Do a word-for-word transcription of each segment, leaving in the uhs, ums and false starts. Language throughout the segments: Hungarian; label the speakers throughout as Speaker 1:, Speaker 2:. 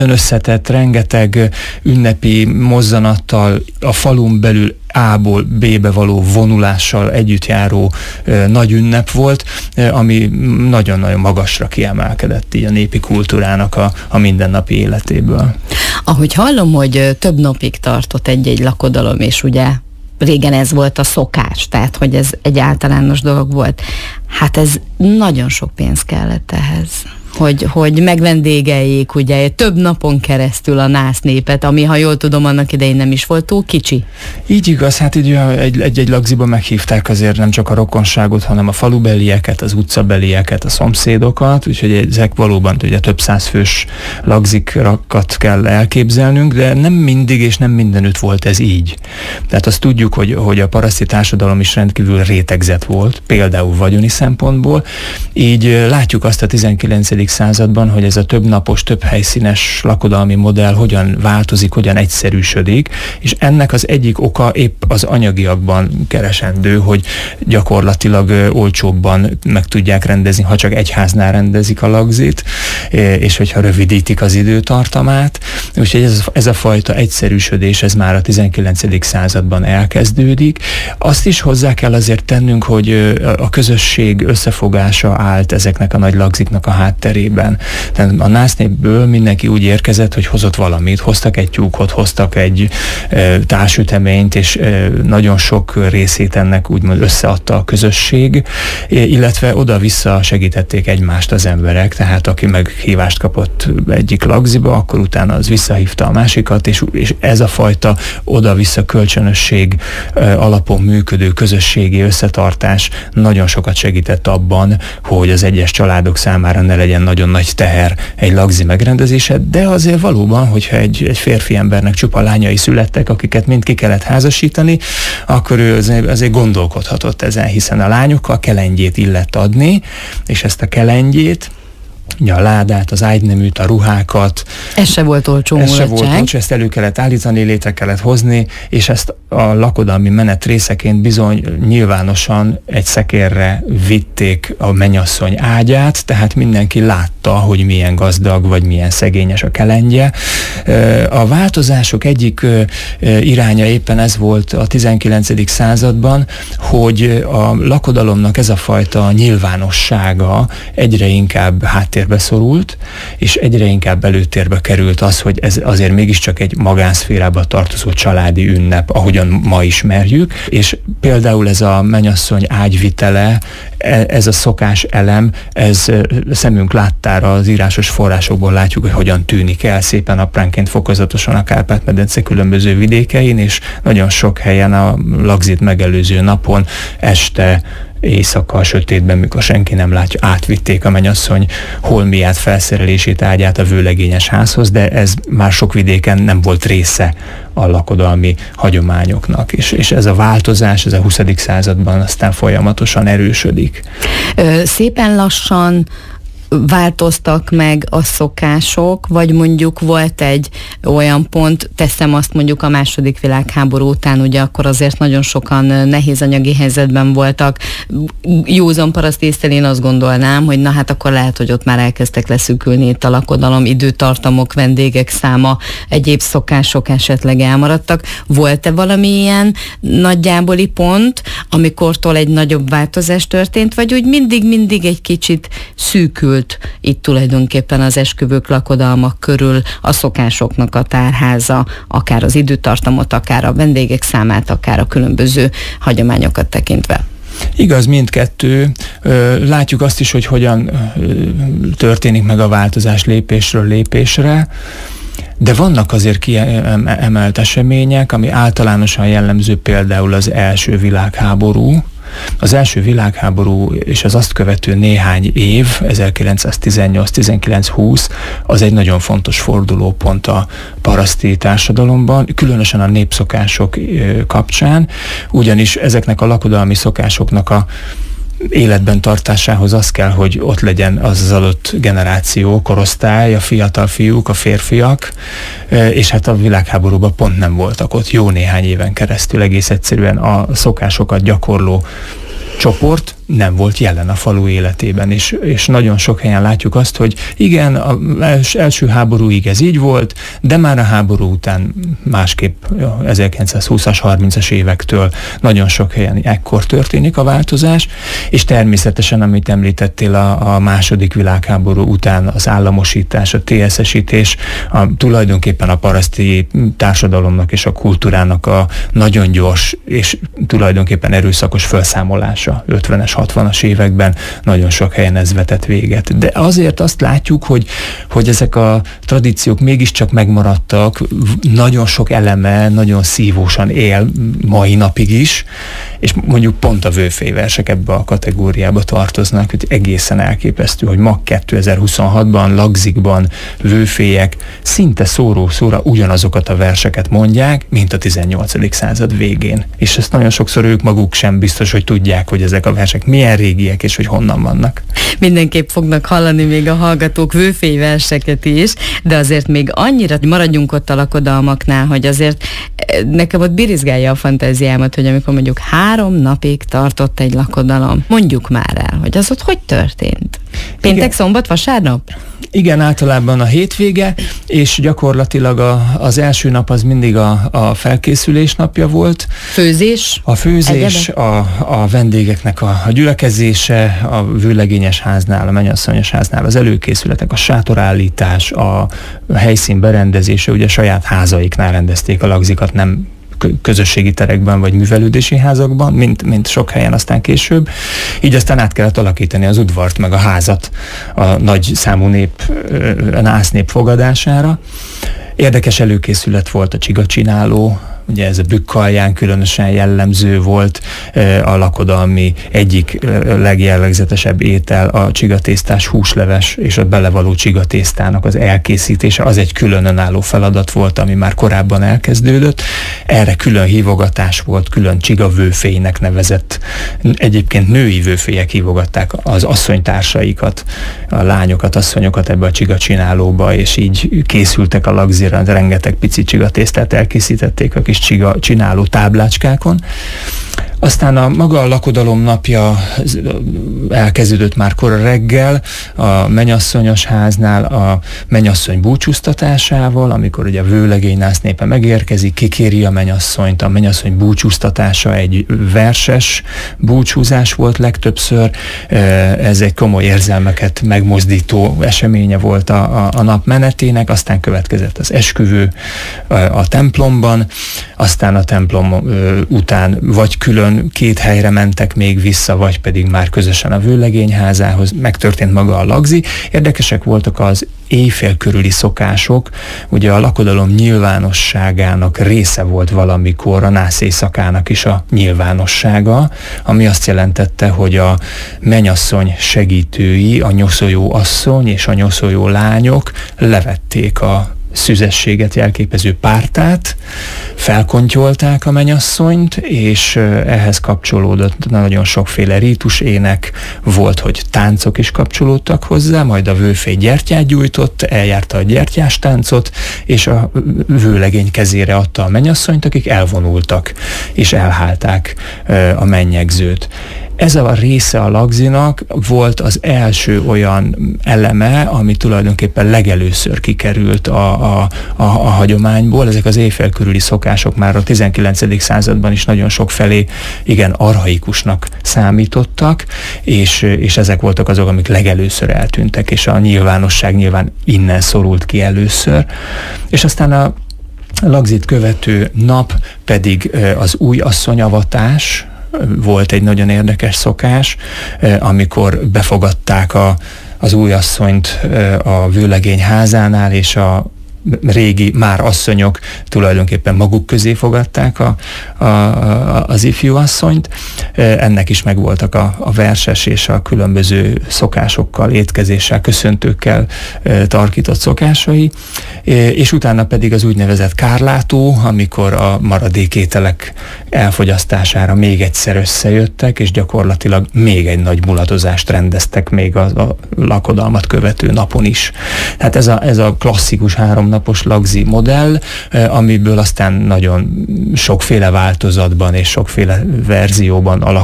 Speaker 1: Összetett, rengeteg ünnepi mozzanattal, a falun belül A-ból B-be való vonulással együtt járó e, nagy ünnep volt, e, ami nagyon-nagyon magasra kiemelkedett így a népi kultúrának a, a mindennapi életéből.
Speaker 2: Ahogy hallom, hogy több napig tartott egy-egy lakodalom, és ugye régen ez volt a szokás, tehát hogy ez egy általános dolog volt. Hát ez nagyon sok pénz kellett ehhez. Hogy, hogy megvendégeljék ugye több napon keresztül a nász népet, ami, ha jól tudom, annak idején nem is volt túl kicsi.
Speaker 1: Így igaz, hát így egy-egy lagziba meghívták azért nem csak a rokonságot, hanem a falubelieket, az utcabelieket, a szomszédokat, úgyhogy ezek valóban ugye több száz fős lagzikat kell elképzelnünk, de nem mindig és nem mindenütt volt ez így. Tehát azt tudjuk, hogy, hogy a paraszti társadalom is rendkívül rétegzett volt, például vagyoni szempontból, így látjuk azt a tizenkilencedik században, hogy ez a több napos, több helyszínes lakodalmi modell hogyan változik, hogyan egyszerűsödik, és ennek az egyik oka épp az anyagiakban keresendő, hogy gyakorlatilag olcsóbban meg tudják rendezni, ha csak egy háznál rendezik a lagzit, és hogyha rövidítik az időtartamát. Úgyhogy ez, ez a fajta egyszerűsödés, ez már a tizenkilencedik században elkezdődik. Azt is hozzá kell azért tennünk, hogy a közösség összefogása állt ezeknek a nagy lagziknak a hátterében. Tehát a násznépből mindenki úgy érkezett, hogy hozott valamit, hoztak egy tyúkot, hoztak egy e, társüteményt, és e, nagyon sok részét ennek úgymond összeadta a közösség, illetve oda-vissza segítették egymást az emberek, tehát aki meghívást kapott egyik lagziba, akkor utána az visszahívta a másikat, és, és ez a fajta oda-vissza kölcsönösség e, alapon működő közösségi összetartás nagyon sokat segített abban, hogy az egyes családok számára ne legyen nagyon nagy teher egy lagzi megrendezése, de azért valóban, hogyha egy, egy férfi embernek csupa lányai születtek, akiket mind ki kellett házasítani, akkor ő azért, azért gondolkodhatott ezen, hiszen a lányokkal kelengyét illett adni, és ezt a kelengyét, a ládát, az ágyneműt, a ruhákat.
Speaker 2: Ez se volt olcsó
Speaker 1: Ez se volt olcsó, ezt elő kellett állítani, létre kellett hozni, és ezt a lakodalmi menet részeként bizony nyilvánosan egy szekérre vitték a mennyasszony ágyát, tehát mindenki látta, hogy milyen gazdag, vagy milyen szegényes a kelendje. A változások egyik iránya éppen ez volt a tizenkilencedik században, hogy a lakodalomnak ez a fajta nyilvánossága egyre inkább háttérbe beszorult, és egyre inkább előtérbe került az, hogy ez azért mégiscsak egy magánszférába tartozó családi ünnep, ahogyan ma ismerjük, és például ez a mennyasszony ágyvitele, ez a szokás elem, ez szemünk láttára az írásos forrásokból látjuk, hogy hogyan tűnik el szépen apránként fokozatosan a Kárpát-medence különböző vidékein, és nagyon sok helyen a lagzit megelőző napon este éjszaka a sötétben, mikor senki nem látja, átvitték a mennyasszony holmiát, felszerelését, ágyát a vőlegényes házhoz, de ez már sok vidéken nem volt része a lakodalmi hagyományoknak, és, és ez a változás, ez a huszadik században aztán folyamatosan erősödik.
Speaker 2: Ö, szépen lassan változtak meg a szokások, vagy mondjuk volt egy olyan pont, teszem azt mondjuk a második világháború után, ugye akkor azért nagyon sokan nehéz anyagi helyzetben voltak. Józan paraszt észre én azt gondolnám, hogy na hát akkor lehet, hogy ott már elkezdtek leszűkülni itt a lakodalom, időtartamok, vendégek száma, egyéb szokások esetleg elmaradtak. Volt-e valami ilyen nagyjáboli pont, amikortól egy nagyobb változás történt, vagy úgy mindig-mindig egy kicsit szűkült itt tulajdonképpen az esküvők, lakodalmak körül a szokásoknak a tárháza, akár az időtartamot, akár a vendégek számát, akár a különböző hagyományokat tekintve?
Speaker 1: Igaz, mindkettő. Látjuk azt is, hogy hogyan történik meg a változás lépésről lépésre, de vannak azért kiemelt események, ami általánosan jellemző, például az első világháború. Az első világháború és az azt követő néhány év, ezerkilencszáztizennyolc, tizenkilenc, húsz, az egy nagyon fontos fordulópont a paraszti társadalomban, különösen a népszokások kapcsán, ugyanis ezeknek a lakodalmi szokásoknak a életben tartásához az kell, hogy ott legyen az az adott generáció, korosztály, a fiatal fiúk, a férfiak, és hát a világháborúban pont nem voltak ott jó néhány éven keresztül, egész egyszerűen a szokásokat gyakorló csoport nem volt jelen a falu életében, és, és nagyon sok helyen látjuk azt, hogy igen, az első háborúig ez így volt, de már a háború után másképp ezerkilencszázhúszas, harmincas évektől nagyon sok helyen ekkor történik a változás, és természetesen, amit említettél, a, a második világháború után az államosítás, a té es es-ítés, a, tulajdonképpen a paraszti társadalomnak és a kultúrának a nagyon gyors és tulajdonképpen erőszakos felszámolása ötvenes, hatvanas években nagyon sok helyen ez vetett véget. De azért azt látjuk, hogy, hogy ezek a tradíciók mégiscsak megmaradtak, nagyon sok eleme nagyon szívósan él mai napig is, és mondjuk pont a vőfélyversek ebbe a kategóriába tartoznak, hogy egészen elképesztő, hogy ma kétezer-huszonhatban Lagzikban vőfélyek szinte szóró-szóra ugyanazokat a verseket mondják, mint a tizennyolcadik század végén. És ezt nagyon sokszor ők maguk sem biztos, hogy tudják, hogy ezek a versek milyen régiek, és hogy honnan vannak.
Speaker 2: Mindenképp fognak hallani még a hallgatók vőfélyverseket is, de azért még annyira maradjunk ott a lakodalmaknál, hogy azért nekem ott birizgálja a fantáziámat, hogy amikor mondjuk három napig tartott egy lakodalom, mondjuk már el, hogy az ott hogy történt? Péntek, igen. Szombat, vasárnap?
Speaker 1: Igen, általában a hétvége, és gyakorlatilag a, az első nap az mindig a, a felkészülés napja volt.
Speaker 2: Főzés?
Speaker 1: A főzés, a, a vendégeknek a, a gyülekezése, a vőlegényes háznál, a mennyasszonyos háznál az előkészületek, a sátorállítás, a, a helyszín berendezése, ugye saját házaiknál rendezték a lagzikat, nem közösségi terekben vagy művelődési házakban, mint, mint sok helyen aztán később. Így aztán át kellett alakítani az udvart, meg a házat a nagy számú nép, a násznép fogadására. Érdekes előkészület volt a csigacsináló, ugye ez a bükkalján különösen jellemző volt, a lakodalmi egyik legjellegzetesebb étel a csigatésztás húsleves és a belevaló csigatésztának az elkészítése, az egy külön önálló feladat volt, ami már korábban elkezdődött. Erre külön hívogatás volt, külön csigavőfélynek nevezett, egyébként női vőfélyek hívogatták az asszonytársaikat, a lányokat, asszonyokat ebbe a csigacsinálóba, és így készültek a lagzira, rengeteg pici csigatésztát elkészítették a kis csiga csináló táblácskákon. Aztán a maga a lakodalom napja elkezdődött már kora reggel, a mennyasszonyos háznál a mennyasszony búcsúztatásával, amikor ugye a vőlegény násznépe megérkezik, kikéri a mennyasszonyt, a mennyasszony búcsúztatása egy verses búcsúzás volt legtöbbször, ez egy komoly érzelmeket megmozdító eseménye volt a, a, a nap menetének, aztán következett az esküvő a, a templomban, aztán a templom után vagy külön két helyre mentek még vissza, vagy pedig már közösen a vőlegényházához, megtörtént maga a lagzi. Érdekesek voltak az éjfél körüli szokások, ugye a lakodalom nyilvánosságának része volt valamikor a nász éjszakának is a nyilvánossága, ami azt jelentette, hogy a mennyasszony segítői, a nyoszójó asszony és a nyoszójó lányok levették a szüzességet jelképező pártát, felkontyolták a mennyasszonyt, és ehhez kapcsolódott nagyon sokféle rítusének, volt, hogy táncok is kapcsolódtak hozzá, majd a vőfély gyertyát gyújtott, eljárta a gyertyás táncot, és a vőlegény kezére adta a mennyasszonyt, akik elvonultak, és elhálták a mennyegzőt. Ez a része a lagzinak volt az első olyan eleme, ami tulajdonképpen legelőször kikerült a, a, a, a hagyományból. Ezek az éjfél körüli szokások már a tizenkilencedik században is nagyon sok felé igen archaikusnak számítottak, és, és ezek voltak azok, amik legelőször eltűntek, és a nyilvánosság nyilván innen szorult ki először. És aztán a lagzit követő nap pedig az új asszonyavatás volt egy nagyon érdekes szokás, amikor befogadták a, az újasszonyt a vőlegény házánál, és a régi már asszonyok tulajdonképpen maguk közé fogadták a, a, a, az ifjú asszonyt. Ennek is megvoltak a, a verses és a különböző szokásokkal, étkezéssel, köszöntőkkel tarkított szokásai, és utána pedig az úgynevezett kárlátó, amikor a maradék ételek elfogyasztására még egyszer összejöttek, és gyakorlatilag még egy nagy mulatozást rendeztek még a, a lakodalmat követő napon is. Tehát ez a, ez a klasszikus három napos lagzi modell, amiből aztán nagyon sokféle változatban és sokféle verzióban alakult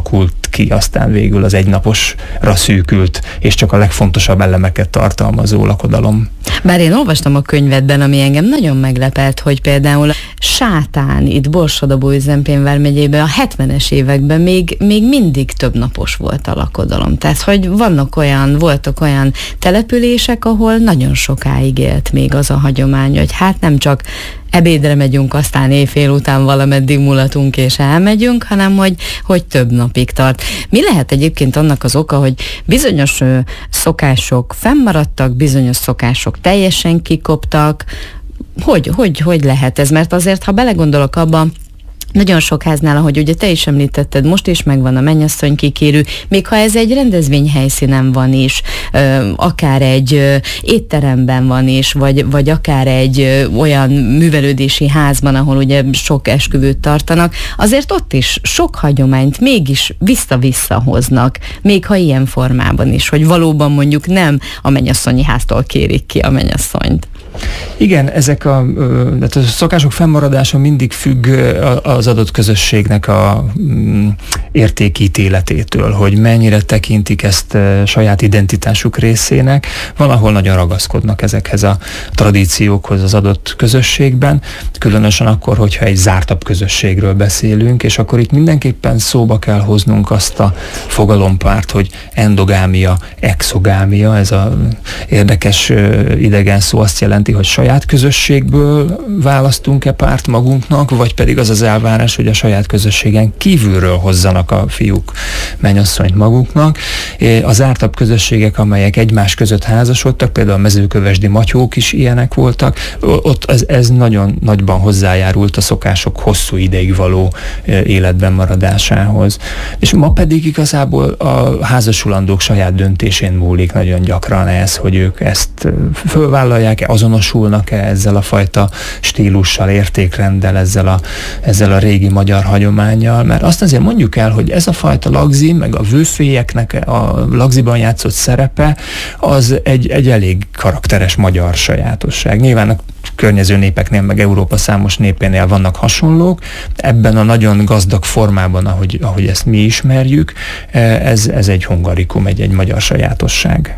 Speaker 1: lett ki aztán végül az egynaposra szűkült, és csak a legfontosabb elemeket tartalmazó lakodalom.
Speaker 2: Bár én olvastam a könyvedben, ami engem nagyon meglepett, hogy például Sátán itt Borsod-Abaúj-Zempén vármegyében a hetvenes években még, még mindig több napos volt a lakodalom. Tehát, hogy vannak olyan, voltak olyan települések, ahol nagyon sokáig élt még az a hagyomány, hogy hát nem csak ebédre megyünk, aztán éjfél után valameddig mulatunk és elmegyünk, hanem hogy, hogy több napig tart. Mi lehet egyébként annak az oka, hogy bizonyos ö, szokások fennmaradtak, bizonyos szokások teljesen kikoptak? Hogy, hogy, hogy lehet ez? Mert azért, ha belegondolok abba, nagyon sok háznál, ahogy ugye te is említetted, most is megvan a mennyasszony kikérő, még ha ez egy rendezvényhelyszínen van is, ö, akár egy ö, étteremben van is, vagy, vagy akár egy ö, olyan művelődési házban, ahol ugye sok esküvőt tartanak, azért ott is sok hagyományt mégis vissza-vissza hoznak, még ha ilyen formában is, hogy valóban mondjuk nem a mennyasszonyi háztól kérik ki a mennyasszonyt.
Speaker 1: Igen, ezek a, a szokások fennmaradása mindig függ az adott közösségnek a mm, értékítéletétől, hogy mennyire tekintik ezt saját identitásuk részének. Valahol nagyon ragaszkodnak ezekhez a tradíciókhoz az adott közösségben, különösen akkor, hogyha egy zártabb közösségről beszélünk, és akkor itt mindenképpen szóba kell hoznunk azt a fogalompárt, hogy endogámia, exogámia, ez a érdekes idegen szó azt jelenti, hogy saját közösségből választunk-e párt magunknak, vagy pedig az az elvárás, hogy a saját közösségen kívülről hozzanak a fiúk mennyasszonyt maguknak. Az ártabb közösségek, amelyek egymás között házasodtak, például a mezőkövesdi matyók is ilyenek voltak, ott ez, ez nagyon nagyban hozzájárult a szokások hosszú ideig való életben maradásához. És ma pedig igazából a házasulandók saját döntésén múlik nagyon gyakran ez, hogy ők ezt fölvállalják-e, azonosulnak-e ezzel a fajta stílussal, értékrenddel, ezzel a, ezzel a régi magyar hagyománnyal, mert azt azért mondjuk el, hogy ez a fajta lagzi, meg a vőfélyeknek a lagziban játszott szerepe, az egy, egy elég karakteres magyar sajátosság. Nyilván a környező népeknél, meg Európa számos népénél vannak hasonlók, ebben a nagyon gazdag formában, ahogy, ahogy ezt mi ismerjük, ez, ez egy hungarikum, egy, egy magyar sajátosság.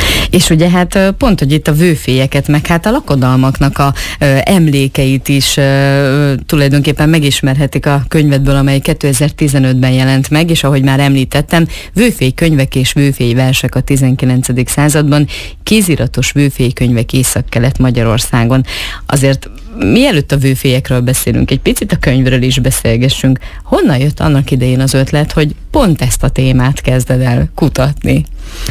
Speaker 2: És ugye hát pont, hogy itt a vőfélyeket, meg hát a lakodalmaknak a ö, emlékeit is ö, tulajdonképpen megismerhetik a könyvedből, amely kétezer-tizenötben jelent meg, és ahogy már említettem, vőfély könyvek és vőfély versek a tizenkilencedik században, kéziratos vőfély könyvek Észak-Kelet Magyarországon. Azért mielőtt a vőfélyekről beszélünk, egy picit a könyvről is beszélgessünk. Honnan jött annak idején az ötlet, hogy pont ezt a témát kezded el kutatni?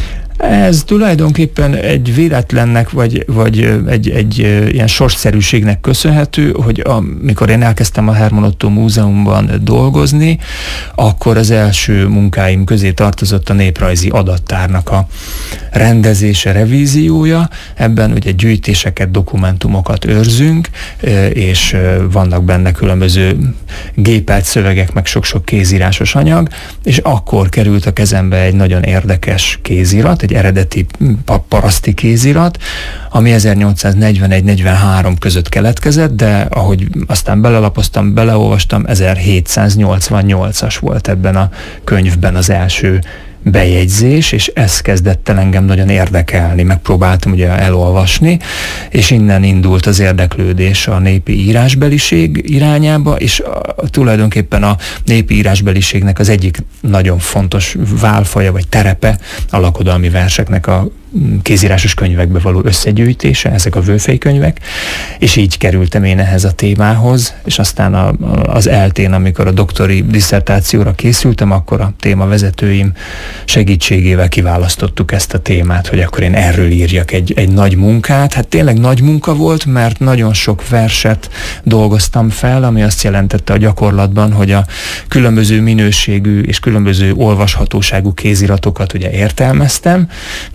Speaker 1: Ez tulajdonképpen egy véletlennek, vagy, vagy egy, egy ilyen sorsszerűségnek köszönhető, hogy amikor én elkezdtem a Hermann Ottó Múzeumban dolgozni, akkor az első munkáim közé tartozott a néprajzi adattárnak a rendezése, revíziója. Ebben ugye gyűjtéseket, dokumentumokat őrzünk, és vannak benne különböző gépelt szövegek, meg sok-sok kézírásos anyag, és akkor került a kezembe egy nagyon érdekes kézirat, egy eredeti paraszti kézirat, ami ezernyolcszáznegyvenegy negyvenhárom között keletkezett, de ahogy aztán belelapoztam, beleolvastam, ezerhétszáznyolcvannyolcas volt ebben a könyvben az első bejegyzés, és ez kezdett el engem nagyon érdekelni. Megpróbáltam ugye elolvasni, és innen indult az érdeklődés a népi írásbeliség irányába, és a, tulajdonképpen a népi írásbeliségnek az egyik nagyon fontos válfaja, vagy terepe a lakodalmi verseknek a kézírásos könyvekbe való összegyűjtése, ezek a vőfélykönyvek, és így kerültem én ehhez a témához, és aztán a, az eltén, amikor a doktori disszertációra készültem, akkor a témavezetőim segítségével kiválasztottuk ezt a témát, hogy akkor én erről írjak egy, egy nagy munkát. Hát tényleg nagy munka volt, mert nagyon sok verset dolgoztam fel, ami azt jelentette a gyakorlatban, hogy a különböző minőségű és különböző olvashatóságú kéziratokat ugye értelmeztem. Ez még az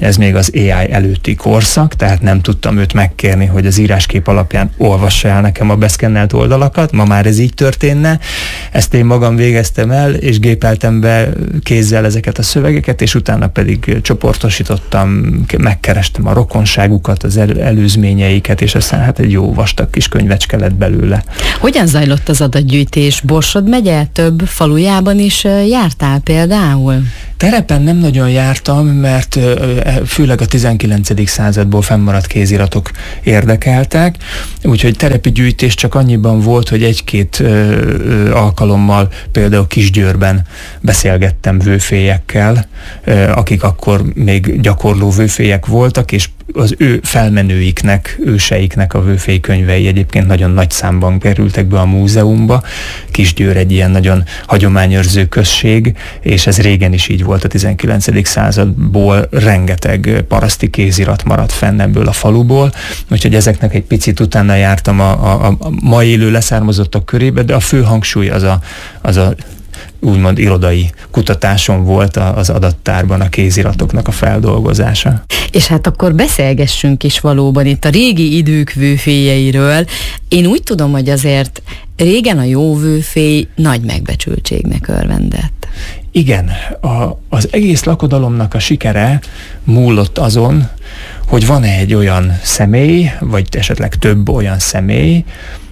Speaker 1: az á i előtti korszak, tehát nem tudtam őt megkérni, hogy az íráskép alapján olvassa el nekem a beszkennelt oldalakat, ma már ez így történne. Ezt én magam végeztem el, és gépeltem be kézzel ezeket a szövegeket, és utána pedig csoportosítottam, megkerestem a rokonságukat, az el- előzményeiket, és aztán hát egy jó vastag kis könyvecske lett belőle.
Speaker 2: Hogyan zajlott az adatgyűjtés? Borsod megye több falujában is jártál például?
Speaker 1: Terepen nem nagyon jártam, mert főleg a tizenkilencedik századból fennmaradt kéziratok érdekeltek, úgyhogy terepi gyűjtés csak annyiban volt, hogy egy-két ö, ö, alkalommal például Kisgyőrben beszélgettem vőfélyekkel, ö, akik akkor még gyakorló vőfélyek voltak, és az ő felmenőiknek, őseiknek a vőfély könyvei egyébként nagyon nagy számban kerültek be a múzeumba. Kisgyőr egy ilyen nagyon hagyományőrző község, és ez régen is így volt a tizenkilencedik századból, rengeteg paraszti kézirat maradt fenn ebből a faluból, úgyhogy ezeknek egy picit utána jártam a, a, a ma élő leszármazottak körébe, de a fő hangsúly az a, az a úgymond irodai kutatáson volt az adattárban a kéziratoknak a feldolgozása.
Speaker 2: És hát akkor beszélgessünk is valóban itt a régi idők vőfélyeiről. Én úgy tudom, hogy azért régen a jó vőfély nagy megbecsültségnek örvendett.
Speaker 1: Igen, a, az egész lakodalomnak a sikere múlott azon, hogy van-e egy olyan személy, vagy esetleg több olyan személy,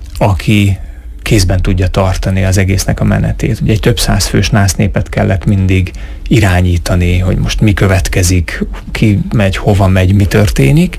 Speaker 1: aki kézben tudja tartani az egésznek a menetét. Ugye egy több száz fős násznépet kellett mindig irányítani, hogy most mi következik, ki megy, hova megy, mi történik.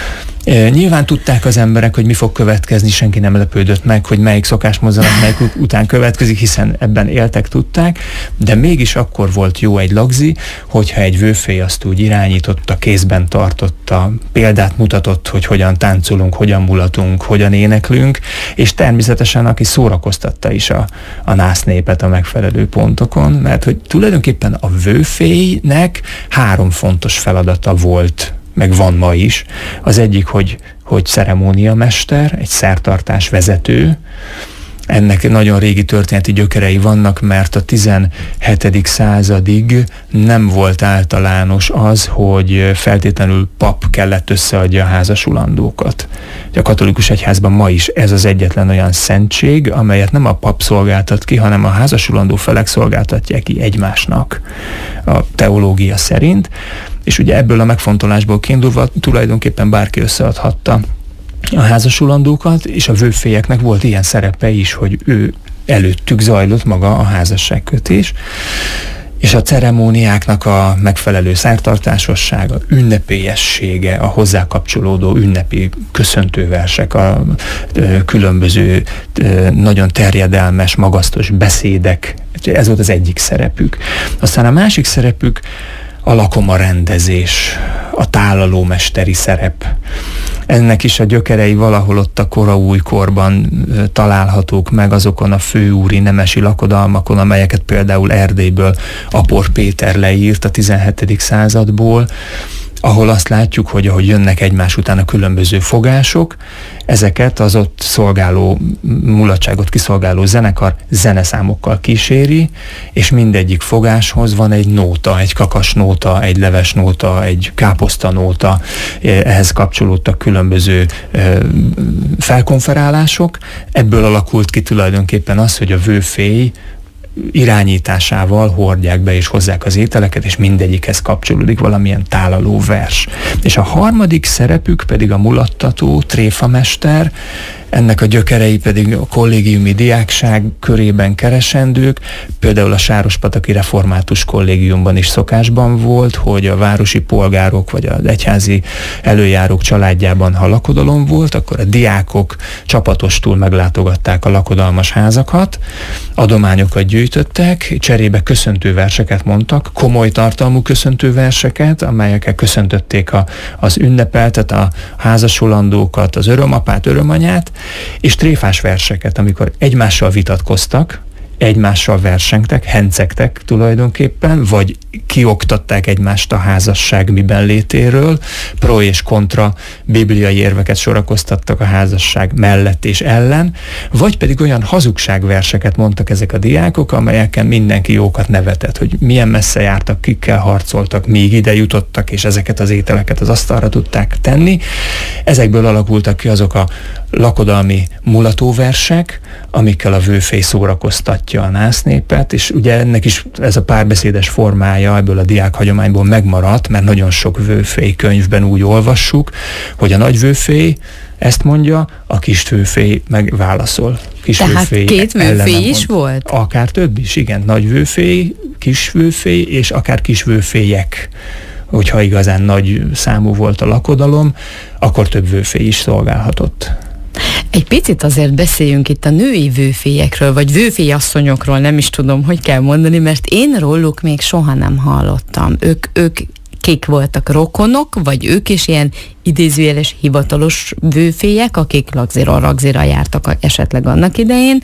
Speaker 1: E, nyilván tudták az emberek, hogy mi fog következni, senki nem lepődött meg, hogy melyik szokásmozzanat melyik ut- után következik, hiszen ebben éltek, tudták, de mégis akkor volt jó egy lagzi, hogyha egy vőfély azt úgy irányította, kézben tartotta, példát mutatott, hogy hogyan táncolunk, hogyan mulatunk, hogyan éneklünk, és természetesen aki szórakoztatta is a, a násznépet a megfelelő pontokon, mert hogy tulajdonképpen a vőfélynek három fontos feladata volt, meg van ma is. Az egyik, hogy, hogy ceremóniamester, egy szertartás vezető. Ennek nagyon régi történeti gyökerei vannak, mert a tizenhetedik századig nem volt általános az, hogy feltétlenül pap kellett összeadja a házasulandókat. A katolikus egyházban ma is ez az egyetlen olyan szentség, amelyet nem a pap szolgáltat ki, hanem a házasulandó felek szolgáltatják ki egymásnak a teológia szerint. És ugye ebből a megfontolásból kiindulva tulajdonképpen bárki összeadhatta a házasulandókat, és a vőfélyeknek volt ilyen szerepe is, hogy ő előttük zajlott maga a házasságkötés, és a ceremóniáknak a megfelelő szertartásossága, ünnepélyessége, a hozzá kapcsolódó ünnepi köszöntőversek, a ö, különböző ö, nagyon terjedelmes, magasztos beszédek, ez volt az egyik szerepük. Aztán a másik szerepük a lakoma rendezés, a tálalómesteri szerep. Ennek is a gyökerei valahol ott a kora újkorban találhatók meg azokon a főúri nemesi lakodalmakon, amelyeket például Erdélyből Apor Péter leírt a tizenhetedik századból, ahol azt látjuk, hogy ahogy jönnek egymás után a különböző fogások, ezeket az ott szolgáló, mulatságot kiszolgáló zenekar zeneszámokkal kíséri, és mindegyik fogáshoz van egy nóta, egy kakasnóta, egy levesnóta, egy káposztanóta, ehhez kapcsolódtak különböző felkonferálások. Ebből alakult ki tulajdonképpen az, hogy a vőfély irányításával hordják be és hozzák az ételeket, és mindegyikhez kapcsolódik valamilyen tálaló vers. És a harmadik szerepük pedig a mulattató, tréfamester, ennek a gyökerei pedig a kollégiumi diákság körében keresendők, például a Sárospataki Református Kollégiumban is szokásban volt, hogy a városi polgárok vagy az egyházi előjárók családjában, ha lakodalom volt, akkor a diákok csapatostul meglátogatták a lakodalmas házakat, adományokat gyűjtöttek, cserébe köszöntőverseket mondtak, komoly tartalmú köszöntőverseket, amelyekkel köszöntötték a, az ünnepeltet, a házasulandókat, az örömapát, örömanyát, és tréfás verseket, amikor egymással vitatkoztak, egymással versengtek, hencegtek tulajdonképpen, vagy kioktatták egymást a házasság miben létéről, pro és kontra bibliai érveket sorakoztattak a házasság mellett és ellen, vagy pedig olyan hazugságverseket mondtak ezek a diákok, amelyeken mindenki jókat nevetett, hogy milyen messze jártak, kikkel harcoltak, míg ide jutottak, és ezeket az ételeket az asztalra tudták tenni. Ezekből alakultak ki azok a lakodalmi mulatóversek, amikkel a vőfély szórakoztatja a násznépet, és ugye ennek is ez a párbeszédes formája ebből a diák hagyományból megmaradt, mert nagyon sok vőfély könyvben úgy olvassuk, hogy a nagy vőfély ezt mondja, a kis vőfély meg válaszol. Kis
Speaker 2: Tehát
Speaker 1: vőfély
Speaker 2: két vőfély is volt?
Speaker 1: Akár több is, igen. Nagy vőfély, kis vőfély, és akár kis vőfélyek. Hogyha igazán nagy számú volt a lakodalom, akkor több vőfély is szolgálhatott.
Speaker 2: Egy picit azért beszéljünk itt a női vőfélyekről, vagy vőfélyasszonyokról, nem is tudom, hogy kell mondani, mert én róluk még soha nem hallottam. Ők, ők kik voltak, rokonok, vagy ők is ilyen idézőjeles hivatalos vőfélyek, akik lagziról ragzira jártak esetleg annak idején,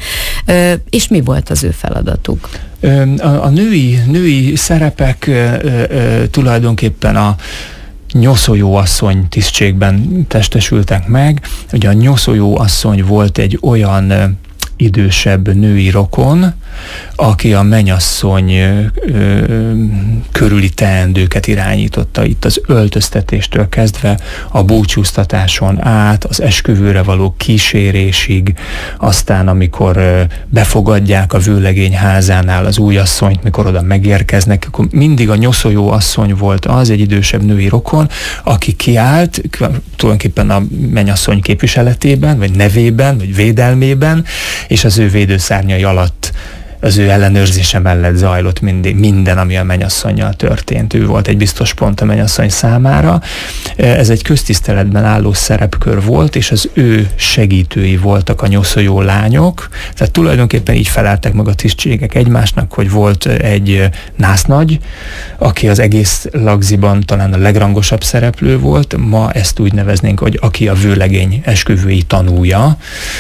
Speaker 2: és mi volt az ő feladatuk?
Speaker 1: A, a női, női szerepek ö, ö, tulajdonképpen a nyoszójó asszony tisztségben testesültek meg. Ugye a nyoszójó asszony volt egy olyan ö, idősebb női rokon, aki a mennyasszony ö, ö, körüli teendőket irányította, itt az öltöztetéstől kezdve a búcsúztatáson át, az esküvőre való kísérésig, aztán amikor ö, befogadják a vőlegény házánál az új asszonyt, mikor oda megérkeznek, akkor mindig a nyoszójó asszony volt az, egy idősebb női rokon, aki kiállt, tulajdonképpen a mennyasszony képviseletében, vagy nevében, vagy védelmében, és az ő védőszárnyai alatt az ő ellenőrzése mellett zajlott mindig, minden, ami a mennyasszonnyal történt. Ő volt egy biztos pont a mennyasszony számára. Ez egy köztiszteletben álló szerepkör volt, és az ő segítői voltak a nyoszójó lányok. Tehát tulajdonképpen így feleltek meg a tisztségek egymásnak, hogy volt egy násznagy, aki az egész lagziban talán a legrangosabb szereplő volt. Ma ezt úgy neveznénk, hogy aki a vőlegény esküvői tanúja,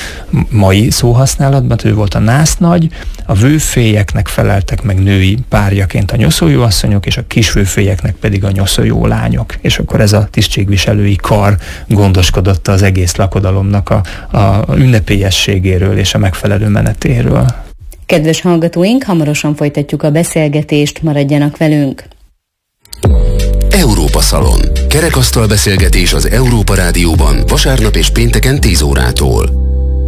Speaker 1: mai szóhasználatban, ő volt a násznagy, a vőfélyeknek feleltek meg női párjaként a nyoszójó asszonyok, és a kisvőfélyeknek pedig a nyoszójó lányok. És akkor ez a tisztségviselői kar gondoskodott az egész lakodalomnak a, a ünnepélyességéről és a megfelelő menetéről.
Speaker 2: Kedves hallgatóink, hamarosan folytatjuk a beszélgetést, maradjanak velünk!
Speaker 3: Európa Szalon. Kerekasztal beszélgetés az Európa Rádióban vasárnap és pénteken tíz órától.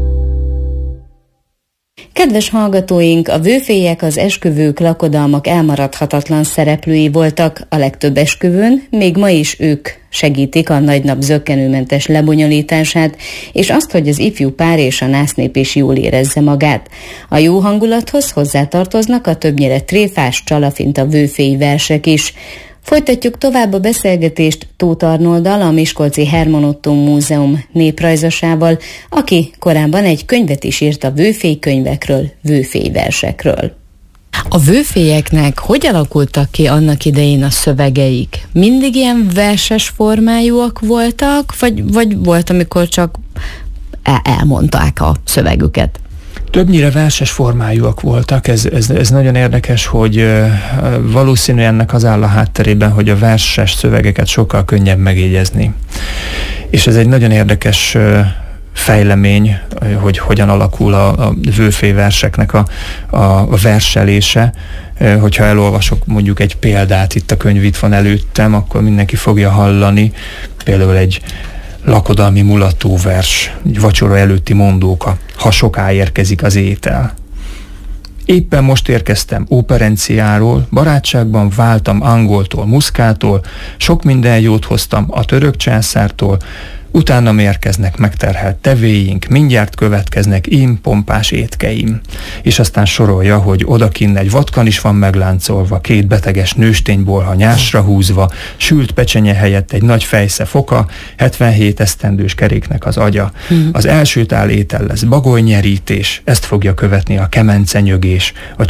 Speaker 2: Kedves hallgatóink, a vőfélyek az esküvők, lakodalmak elmaradhatatlan szereplői voltak a legtöbb esküvőn, még ma is ők segítik a nagynap zökkenőmentes lebonyolítását, és azt, hogy az ifjú pár és a násznép is jól érezze magát. A jó hangulathoz hozzátartoznak a többnyire tréfás, csalafinta vőfély versek is. Folytatjuk tovább a beszélgetést Tóth Arnolddal, a Miskolci Herman Ottó Múzeum néprajzosával, aki korábban egy könyvet is írt a vőfélykönyvekről, vőfélyversekről. A vőfélyeknek hogy alakultak ki annak idején a szövegeik? Mindig ilyen verses formájúak voltak, vagy, vagy volt, amikor csak el- elmondták a szövegüket?
Speaker 1: Többnyire verses formájúak voltak, ez, ez, ez nagyon érdekes, hogy uh, valószínű ennek az áll a hátterében, hogy a verses szövegeket sokkal könnyebb megjegyezni. És ez egy nagyon érdekes uh, fejlemény, hogy hogyan alakul a, a vőfélyverseknek a, a, a verselése. Uh, hogyha elolvasok mondjuk egy példát, itt a könyv itt van előttem, akkor mindenki fogja hallani, például egy lakodalmi mulatóvers, egy vacsora előtti mondóka, ha soká érkezik az étel. Éppen most érkeztem operenciáról, barátságban váltam angoltól, muszkától, sok minden jót hoztam a török császártól, utána érkeznek megterhelt tevéink, mindjárt következnek ím pompás étkeim. És aztán sorolja, hogy odakinn egy vatkan is van megláncolva, két beteges nősténybolha nyásra húzva, sült pecsenye helyett egy nagy fejsze foka, hetvenhét esztendős keréknek az agya. Mm. Az első tál étel lesz bagolynyerítés, ezt fogja követni a kemencenyögés, a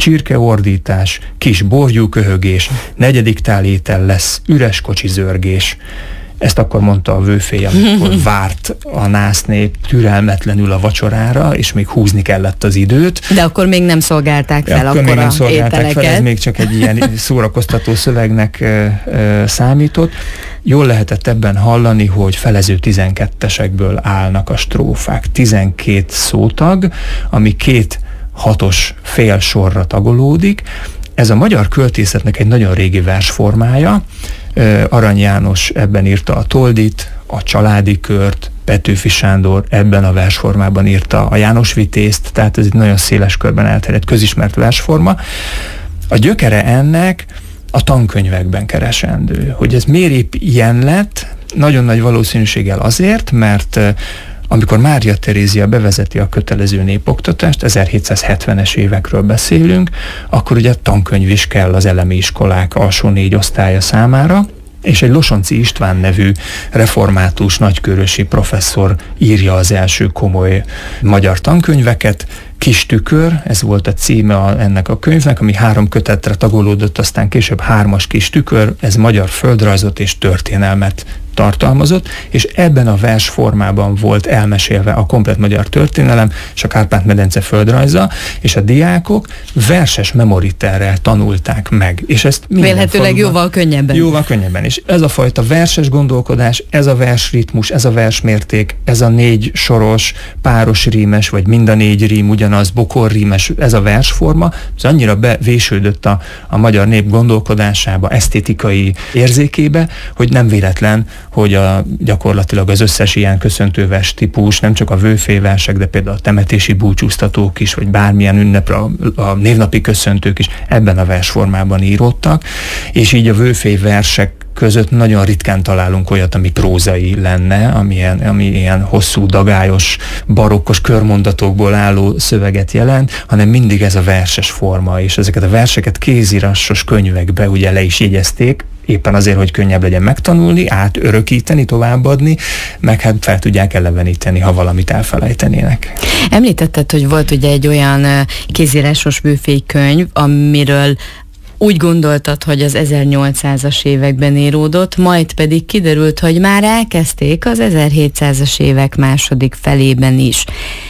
Speaker 1: csirkeordítás, kis borjú köhögés, negyedik tál étel lesz üres kocsi zörgés. Ezt akkor mondta a vőfély, amikor várt a násznép türelmetlenül a vacsorára, és még húzni kellett az időt.
Speaker 2: De akkor még nem szolgálták fel
Speaker 1: akkor
Speaker 2: akkor
Speaker 1: még nem
Speaker 2: a
Speaker 1: szolgálták
Speaker 2: ételeket.
Speaker 1: fel, ez még csak egy ilyen szórakoztató szövegnek ö, ö, számított. Jól lehetett ebben hallani, hogy felező tizenkettesekből állnak a strófák. tizenkét szótag, ami két hatos fél sorra tagolódik. Ez a magyar költészetnek egy nagyon régi versformája. Arany János ebben írta a Toldit, a Családi Kört, Petőfi Sándor ebben a versformában írta a János Vitézt, tehát ez egy nagyon széles körben elterjedt, közismert versforma. A gyökere ennek a tankönyvekben keresendő. Hogy ez miért épp ilyen lett? Nagyon nagy valószínűséggel azért, mert amikor Mária Terézia bevezeti a kötelező népoktatást, ezerhétszázhetvenes évekről beszélünk, akkor ugye tankönyv is kell az elemi iskolák alsó négy osztálya számára, és egy Losonczy István nevű református nagykörösi professzor írja az első komoly magyar tankönyveket. Kis tükör, ez volt a címe a, ennek a könyvnek, ami három kötetre tagolódott, aztán később hármas kis tükör, ez magyar földrajzot és történelmet tartalmazott, és ebben a versformában volt elmesélve a komplett magyar történelem és a Kárpát-medence földrajza, és a diákok verses memoriterrel tanulták meg. És ezt
Speaker 2: vélhetőleg faluban, jóval könnyebben.
Speaker 1: Jóval könnyebben. És ez a fajta verses gondolkodás, ez a versritmus, ez a versmérték, ez a négy soros, páros rímes, vagy mind a négy rím ugyanaz, bokorrímes, ez a versforma, ez annyira bevésődött a, a magyar nép gondolkodásába, esztétikai érzékébe, hogy nem véletlen, hogy a, gyakorlatilag az összes ilyen köszöntővers típus, nem csak a vőféversek, de például a temetési búcsúztatók is, vagy bármilyen ünnepre a, a névnapi köszöntők is ebben a versformában íródtak, és így a vőféversek között nagyon ritkán találunk olyat, ami prózai lenne, ami ilyen, ami ilyen hosszú, dagályos, barokkos körmondatokból álló szöveget jelent, hanem mindig ez a verses forma, és ezeket a verseket kézírásos könyvekbe ugye le is jegyezték, éppen azért, hogy könnyebb legyen megtanulni, átörökíteni, továbbadni, meg hát fel tudják eleveníteni, ha valamit elfelejtenének.
Speaker 2: Említetted, hogy volt ugye egy olyan kézírásos vőfély könyv, amiről úgy gondoltad, hogy az ezernyolcszázas években íródott, majd pedig kiderült, hogy már elkezdték az ezerhétszázas évek második felében is.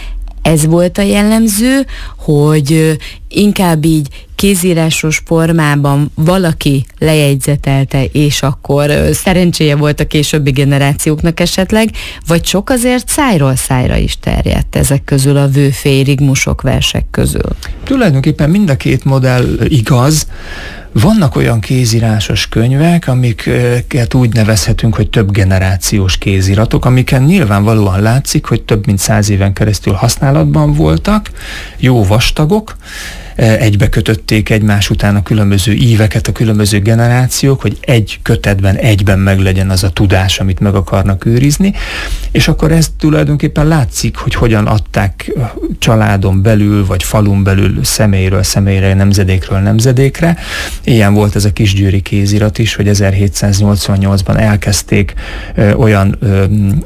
Speaker 2: Ez volt a jellemző, hogy inkább így kézírásos formában valaki lejegyzetelte, és akkor szerencséje volt a későbbi generációknak esetleg, vagy sok azért szájról szájra is terjedt ezek közül a vőfély rigmusok versek közül?
Speaker 1: Tulajdonképpen mind a két modell igaz. Vannak olyan kézírásos könyvek, amiket úgy nevezhetünk, hogy több generációs kéziratok, amiken nyilvánvalóan látszik, hogy több mint száz éven keresztül használatban voltak, jó vastagok, egybe kötötték egymás után a különböző íveket, a különböző generációk, hogy egy kötetben egyben meglegyen az a tudás, amit meg akarnak őrizni, és akkor ez tulajdonképpen látszik, hogy hogyan adták családon belül, vagy falun belül személyről személyre, nemzedékről nemzedékre. Ilyen volt ez a kisgyőri kézirat is, hogy ezerhétszáznyolcvannyolcban elkezdték ö, olyan ö,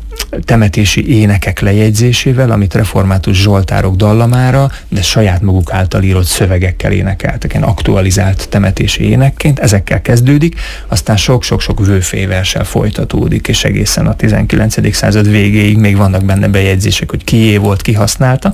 Speaker 1: temetési énekek lejegyzésével, amit református zsoltárok dallamára, de saját maguk által írott szövegekkel énekeltek, ilyen aktualizált temetési énekként, ezekkel kezdődik, aztán sok-sok-sok vőféverssel folytatódik, és egészen a tizenkilencedik század végéig még vannak benne bejegyzések, hogy kié volt, ki használta.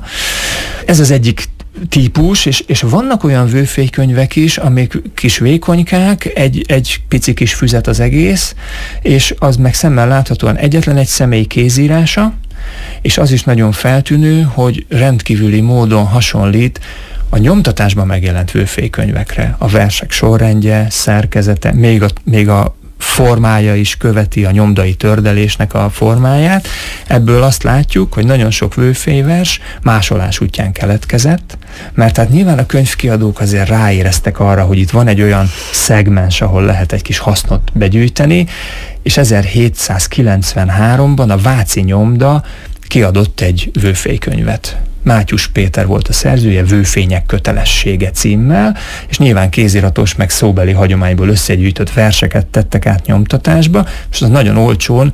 Speaker 1: Ez az egyik típus, és, és vannak olyan vőfélykönyvek is, amik kis vékonykák, egy, egy pici kis füzet az egész, és az meg szemmel láthatóan egyetlen egy személy kézírása, és az is nagyon feltűnő, hogy rendkívüli módon hasonlít a nyomtatásban megjelent vőfélykönyvekre. A versek sorrendje, szerkezete, még a, még a formája is követi a nyomdai tördelésnek a formáját. Ebből azt látjuk, hogy nagyon sok vőfélyvers másolás útján keletkezett, mert hát nyilván a könyvkiadók azért ráéreztek arra, hogy itt van egy olyan szegmens, ahol lehet egy kis hasznot begyűjteni, és ezerhétszázkilencvenháromban a Váci Nyomda kiadott egy vőfélykönyvet. Mátyus Péter volt a szerzője, Vőfények kötelessége címmel, és nyilván kéziratos, meg szóbeli hagyományból összegyűjtött verseket tettek át nyomtatásba, és az nagyon olcsón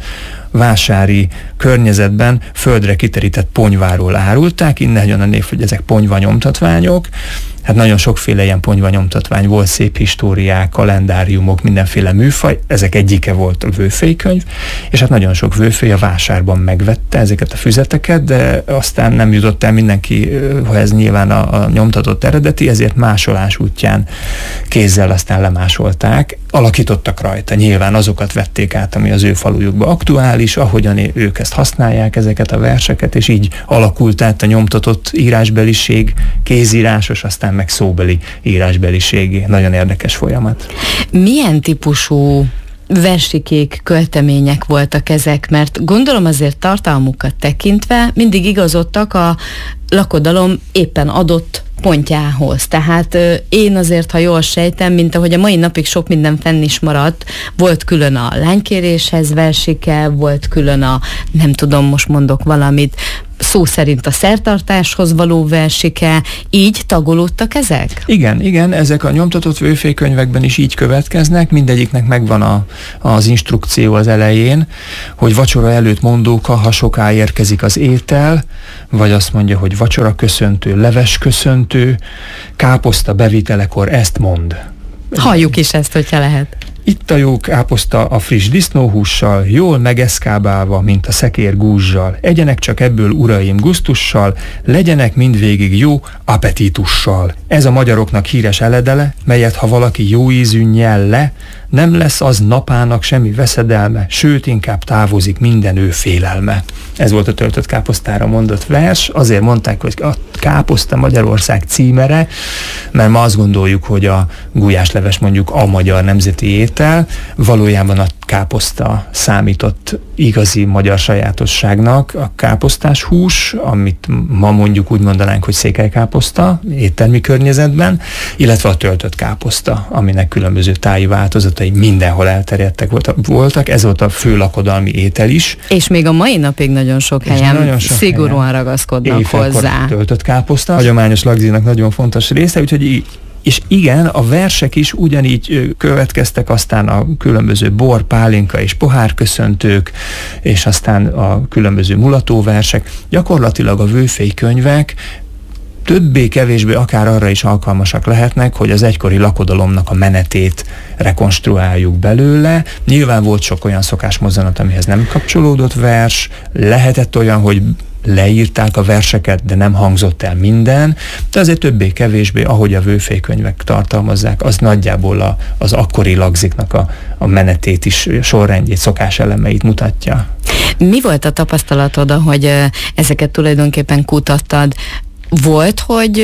Speaker 1: vásári környezetben földre kiterített ponyváról árulták, innen jön a név, hogy ezek ponyvanyomtatványok. Hát nagyon sokféle ilyen ponyvanyomtatvány volt, szép históriák, kalendáriumok, mindenféle műfaj, ezek egyike volt a vőfélykönyv, és hát nagyon sok vőfély a vásárban megvette ezeket a füzeteket, de aztán nem jutott el mindenki, ha ez nyilván a, a nyomtatott eredeti, ezért másolás útján kézzel aztán lemásolták, alakítottak rajta, nyilván azokat vették át, ami az ő falujukba aktuális, ahogyan ők ezt használják, ezeket a verseket, és így alakult át a nyomtatott írásbeliség, kézírásos, aztán meg szóbeli írásbeliségé. Nagyon érdekes folyamat.
Speaker 2: Milyen típusú versikék, költemények voltak ezek? Mert gondolom azért tartalmukat tekintve mindig igazodtak a lakodalom éppen adott pontjához. Tehát ö, én azért, ha jól sejtem, mint ahogy a mai napig sok minden fenn is maradt, volt külön a lánykéréshez versike, volt külön a, nem tudom, most mondok valamit, szó szerint a szertartáshoz való versike, így tagolódtak ezek?
Speaker 1: Igen, igen, ezek a nyomtatott vőfélykönyvekben is így következnek, mindegyiknek megvan a, az instrukció az elején, hogy vacsora előtt mondóka, ha soká érkezik az étel, vagy azt mondja, hogy vacsora köszöntő, leves köszöntő, káposzta bevitelekor ezt mond.
Speaker 2: Halljuk is ezt, hogyha lehet.
Speaker 1: Itt a jó káposzta a friss disznóhússal, jól megeszkábálva, mint a szekér gúzsal. Egyenek csak ebből, uraim, gusztussal, legyenek mindvégig jó appetitussal. Ez a magyaroknak híres eledele, melyet ha valaki jó ízű nyel le, nem lesz az napának semmi veszedelme, sőt, inkább távozik minden ő félelme. Ez volt a töltött káposztára mondott vers. Azért mondták, hogy a káposzta Magyarország címere, mert ma azt gondoljuk, hogy a gulyásleves mondjuk a magyar nemzeti étel, valójában a káposzta számított igazi magyar sajátosságnak, a káposztás hús, amit ma mondjuk úgy mondanánk, hogy székelykáposzta éttermi környezetben, illetve a töltött káposzta, aminek különböző táji változatai mindenhol elterjedtek voltak. Ez volt a fő lakodalmi étel is.
Speaker 2: És még a mai napig nagyon sok helyen nagyon sok szigorúan helyen ragaszkodnak hozzá.
Speaker 1: Töltött káposzta, hagyományos lagzinak nagyon fontos része, úgyhogy és igen, a versek is ugyanígy következtek, aztán a különböző bor, pálinka és pohárköszöntők, és aztán a különböző mulatóversek. Gyakorlatilag a vőfélykönyvek többé-kevésbé akár arra is alkalmasak lehetnek, hogy az egykori lakodalomnak a menetét rekonstruáljuk belőle. Nyilván volt sok olyan szokásmozzanat, amihez nem kapcsolódott vers, lehetett olyan, hogy leírták a verseket, de nem hangzott el minden, de azért többé-kevésbé, ahogy a vőfélykönyvek tartalmazzák, az nagyjából a, az akkori lagziknak a, a menetét is, sorrendjét, szokáselemeit mutatja.
Speaker 2: Mi volt a tapasztalatod, hogy ezeket tulajdonképpen kutattad? Volt, hogy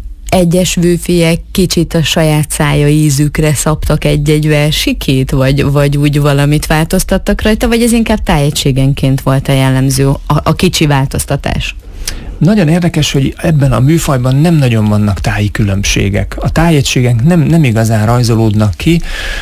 Speaker 2: egyes vőfélyek kicsit a saját szája ízükre szabtak egy-egy versikét, vagy, vagy úgy valamit változtattak rajta, vagy ez inkább tájegységenként volt a jellemző, a, a kicsi változtatás?
Speaker 1: Nagyon érdekes, hogy ebben a műfajban nem nagyon vannak táji különbségek. A tájegységek nem, nem igazán rajzolódnak ki,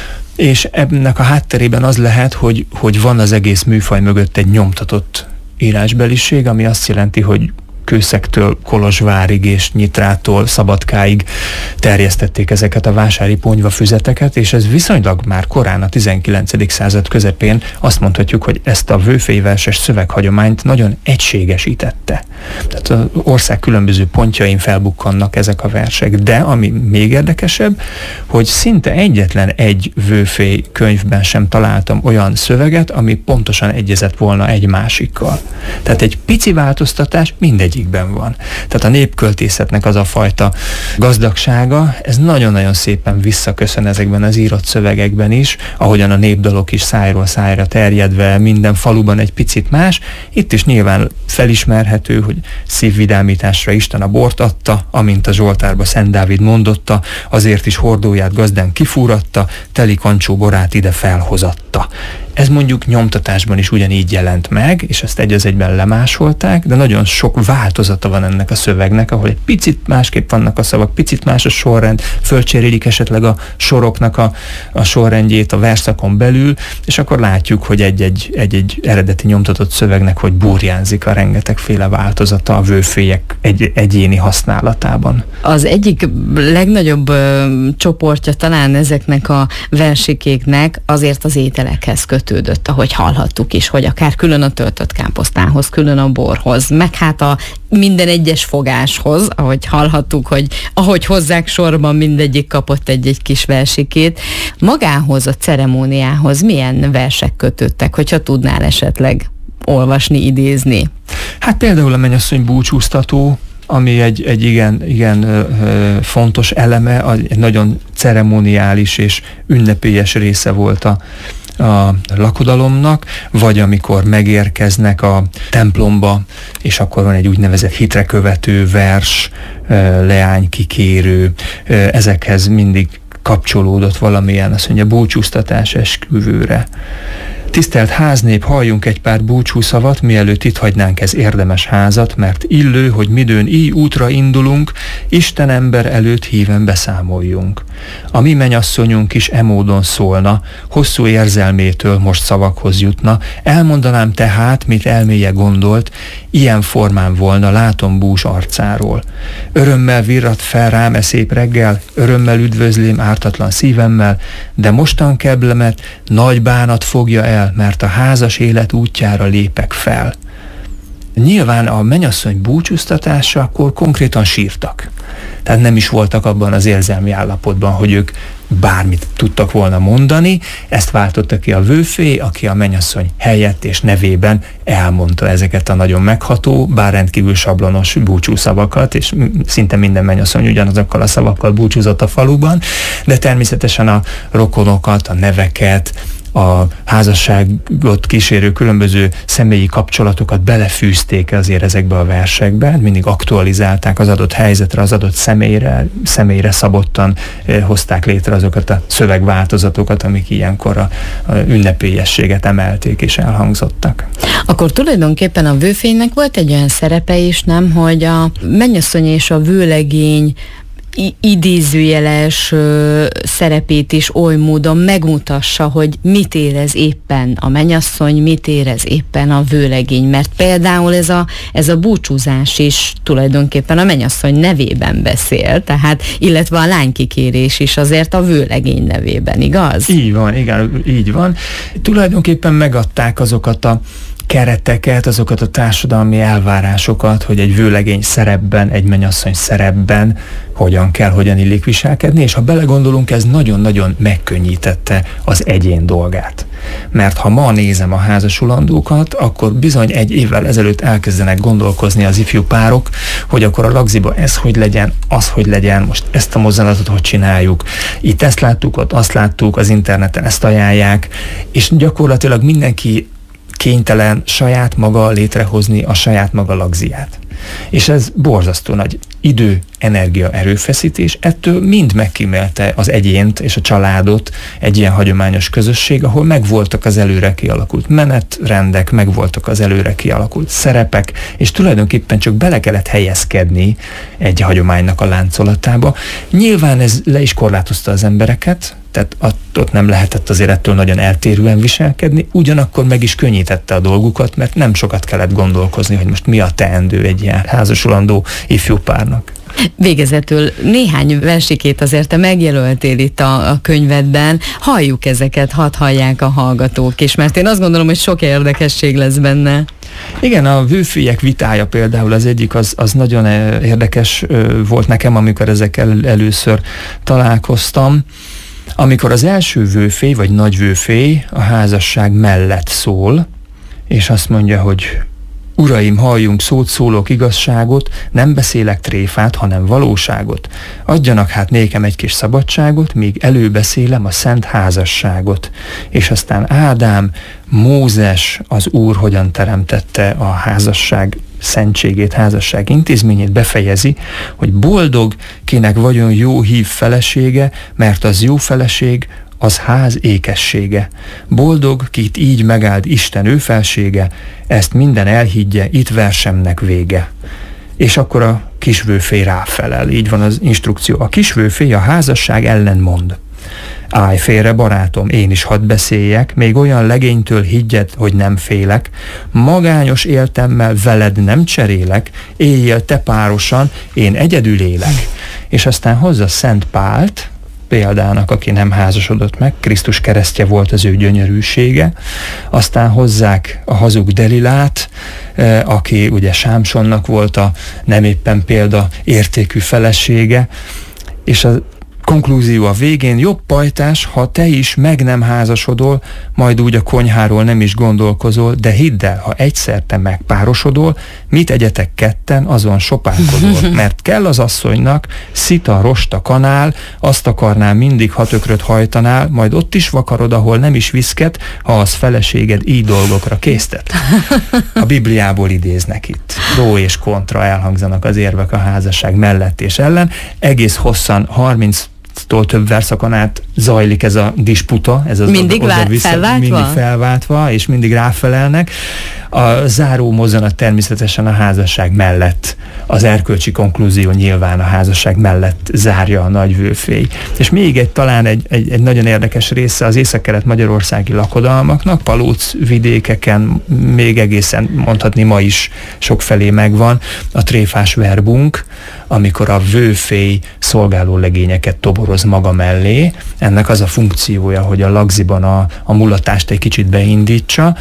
Speaker 1: és ennek a hátterében az lehet, hogy, hogy van az egész műfaj mögött egy nyomtatott írásbeliség, ami azt jelenti, hogy Kőszektől Kolozsvárig és Nyitrától Szabadkáig terjesztették ezeket a vásári ponyvafüzeteket, és ez viszonylag már korán a tizenkilencedik század közepén azt mondhatjuk, hogy ezt a vőfélyverses szöveghagyományt nagyon egységesítette. Tehát az ország különböző pontjain felbukkannak ezek a versek, de ami még érdekesebb, hogy szinte egyetlen egy vőfély könyvben sem találtam olyan szöveget, ami pontosan egyezett volna egy másikkal. Tehát egy pici változtatás mindegy van. Tehát a népköltészetnek az a fajta gazdagsága, ez nagyon-nagyon szépen visszaköszön ezekben az írott szövegekben is, ahogyan a népdalok is szájról szájra terjedve, minden faluban egy picit más. Itt is nyilván felismerhető, hogy szívvidámításra Isten a bort adta, amint a Zsoltárba Szent Dávid mondotta, azért is hordóját gazdán kifúratta, teli kancsó borát ide felhozatta. Ez mondjuk nyomtatásban is ugyanígy jelent meg, és ezt egy az egyben lemásolták, de nagyon sok változata van ennek a szövegnek, ahol egy picit másképp vannak a szavak, picit más a sorrend, fölcserélik esetleg a soroknak a, a sorrendjét a versszakon belül, és akkor látjuk, hogy egy-egy, egy-egy eredeti nyomtatott szövegnek, hogy burjánzik a rengetegféle változata a vőfélyek egy, egyéni használatában.
Speaker 2: Az egyik legnagyobb ö, csoportja talán ezeknek a versikéknek azért az ételekhez kötődött, ahogy hallhattuk is, hogy akár külön a töltött káposztához, külön a borhoz, meg hát a minden egyes fogáshoz, ahogy hallhattuk, hogy ahogy hozzák sorban, mindegyik kapott egy-egy kis versikét. Magához, a ceremóniához milyen versek kötődtek, hogyha tudnál esetleg olvasni, idézni?
Speaker 1: Hát például a mennyasszony búcsúztató, ami egy, egy igen, igen ö, ö, fontos eleme, egy nagyon ceremoniális és ünnepélyes része volt a a lakodalomnak, vagy amikor megérkeznek a templomba, és akkor van egy úgynevezett hitre követő vers, leány kikérő, ezekhez mindig kapcsolódott valamilyen, azt mondja, búcsúztatás esküvőre. Tisztelt háznép, halljunk egy pár búcsúszavat, mielőtt itt hagynánk ez érdemes házat, mert illő, hogy midőn így útra indulunk, Isten ember előtt híven beszámoljunk. A mi mennyasszonyunk is emódon szólna, hosszú érzelmétől most szavakhoz jutna, elmondanám tehát, mit elméje gondolt, ilyen formán volna, látom bús arcáról. Örömmel virrat fel rám e szép reggel, örömmel üdvözlém ártatlan szívemmel, de mostan keblemet nagy bánat fogja el, mert a házas élet útjára lépek fel. Nyilván a mennyasszony búcsúztatása akkor konkrétan sírtak. Tehát nem is voltak abban az érzelmi állapotban, hogy ők bármit tudtak volna mondani, ezt váltotta ki a vőfé, aki a mennyasszony helyett és nevében elmondta ezeket a nagyon megható, bár rendkívül sablonos búcsúszavakat, és szinte minden mennyasszony ugyanazokkal a szavakkal búcsúzott a faluban, de természetesen a rokonokat, a neveket, a házasságot kísérő különböző személyi kapcsolatokat belefűzték azért ezekbe a versekbe, mindig aktualizálták az adott helyzetre, az adott személyre, személyre szabottan eh, hozták létre azokat a szövegváltozatokat, amik ilyenkor a, a ünnepélyességet emelték és elhangzottak.
Speaker 2: Akkor tulajdonképpen a vőfénynek volt egy olyan szerepe is, nem, hogy a mennyasszony és a vőlegény idézőjeles ö, szerepét is oly módon megmutassa, hogy mit érez éppen a mennyasszony, mit érez éppen a vőlegény, mert például ez a, ez a búcsúzás is tulajdonképpen a mennyasszony nevében beszél, tehát, illetve a lánykikérés is azért a vőlegény nevében, igaz?
Speaker 1: Így van, igen, így van. Tulajdonképpen megadták azokat a kereteket, azokat a társadalmi elvárásokat, hogy egy vőlegény szerepben, egy mennyasszony szerepben hogyan kell, hogyan illik viselkedni, és ha belegondolunk, ez nagyon-nagyon megkönnyítette az egyén dolgát. Mert ha ma nézem a házasulandókat, akkor bizony egy évvel ezelőtt elkezdenek gondolkozni az ifjú párok, hogy akkor a lagziba ez hogy legyen, az hogy legyen, most ezt a mozzanatot hogy csináljuk, itt ezt láttuk, ott azt láttuk, az interneten ezt ajánlják, és gyakorlatilag mindenki kénytelen saját maga létrehozni a saját maga lagziát. És ez borzasztó nagy idő, energia, erőfeszítés, ettől mind megkímélte az egyént és a családot egy ilyen hagyományos közösség, ahol megvoltak az előre kialakult menetrendek, megvoltak az előre kialakult szerepek, és tulajdonképpen csak bele kellett helyezkedni egy hagyománynak a láncolatába. Nyilván ez le is korlátozta az embereket, tehát ott nem lehetett azért ettől nagyon eltérően viselkedni, ugyanakkor meg is könnyítette a dolgukat, mert nem sokat kellett gondolkozni, hogy most mi a teendő egy ilyen házasulandó ifjú párnak.
Speaker 2: Végezetül néhány versikét azért te megjelöltél itt a, a könyvedben, halljuk ezeket, hadd hallják a hallgatók is, mert én azt gondolom, hogy sok érdekesség lesz benne.
Speaker 1: Igen, a vőfélyek vitája például az egyik, az, az nagyon érdekes volt nekem, amikor ezekkel először találkoztam. Amikor az első vőfély, vagy nagy vőfély a házasság mellett szól, és azt mondja, hogy uraim, halljunk szót, szólok igazságot, nem beszélek tréfát, hanem valóságot. Adjanak hát nékem egy kis szabadságot, míg előbeszélem a szent házasságot. És aztán Ádám, Mózes, az Úr hogyan teremtette a házasság szentségét, házasság intézményét, befejezi, hogy boldog, kinek vagyon jó hív felesége, mert az jó feleség, az ház ékessége. Boldog, kit így megáld Isten ő felsége, ezt minden elhiggye, itt versemnek vége. És akkor a kisvőfély ráfelel, így van az instrukció. A kisvőfély a házasság ellen mond. Állj félre, barátom, én is hadd beszéljek, még olyan legénytől higgyed, hogy nem félek, magányos éltemmel veled nem cserélek, éljél te párosan, én egyedül élek. És aztán hozza Szent Pált, példának, aki nem házasodott meg, Krisztus keresztje volt az ő gyönyörűsége, aztán hozzák a hazug Delilát, aki ugye Sámsonnak volt a nem éppen példa értékű felesége, és a konklúzió a végén: jobb pajtás, ha te is meg nem házasodol, majd úgy a konyháról nem is gondolkozol, de hidd el, ha egyszer te megpárosodol, mit egyetek ketten, azon sopánkodol, mert kell az asszonynak szita, rosta, kanál, azt akarnál mindig, ha tökröt hajtanál, majd ott is vakarod, ahol nem is viszket, ha az feleséged így dolgokra késztet. A Bibliából idéznek itt. Pro és kontra elhangzanak az érvek a házasság mellett és ellen. Egész hosszan, harminc tól több verszakon át zajlik ez a disputa, ez az
Speaker 2: mindig
Speaker 1: oda, oda vissza,
Speaker 2: felváltva?
Speaker 1: mindig felváltva, és mindig ráfelelnek. A záró mozzanat természetesen a házasság mellett, az erkölcsi konklúzió nyilván a házasság mellett zárja a nagy vőfély. És még egy, talán egy, egy, egy nagyon érdekes része az északkelet-magyarországi lakodalmaknak, Palóc vidékeken, még egészen mondhatni ma is sokfelé megvan a tréfás verbunk, amikor a vőfély szolgáló legényeket toboroz maga mellé. Ennek az a funkciója, hogy a lagziban a, a mulatást egy kicsit beindítsa.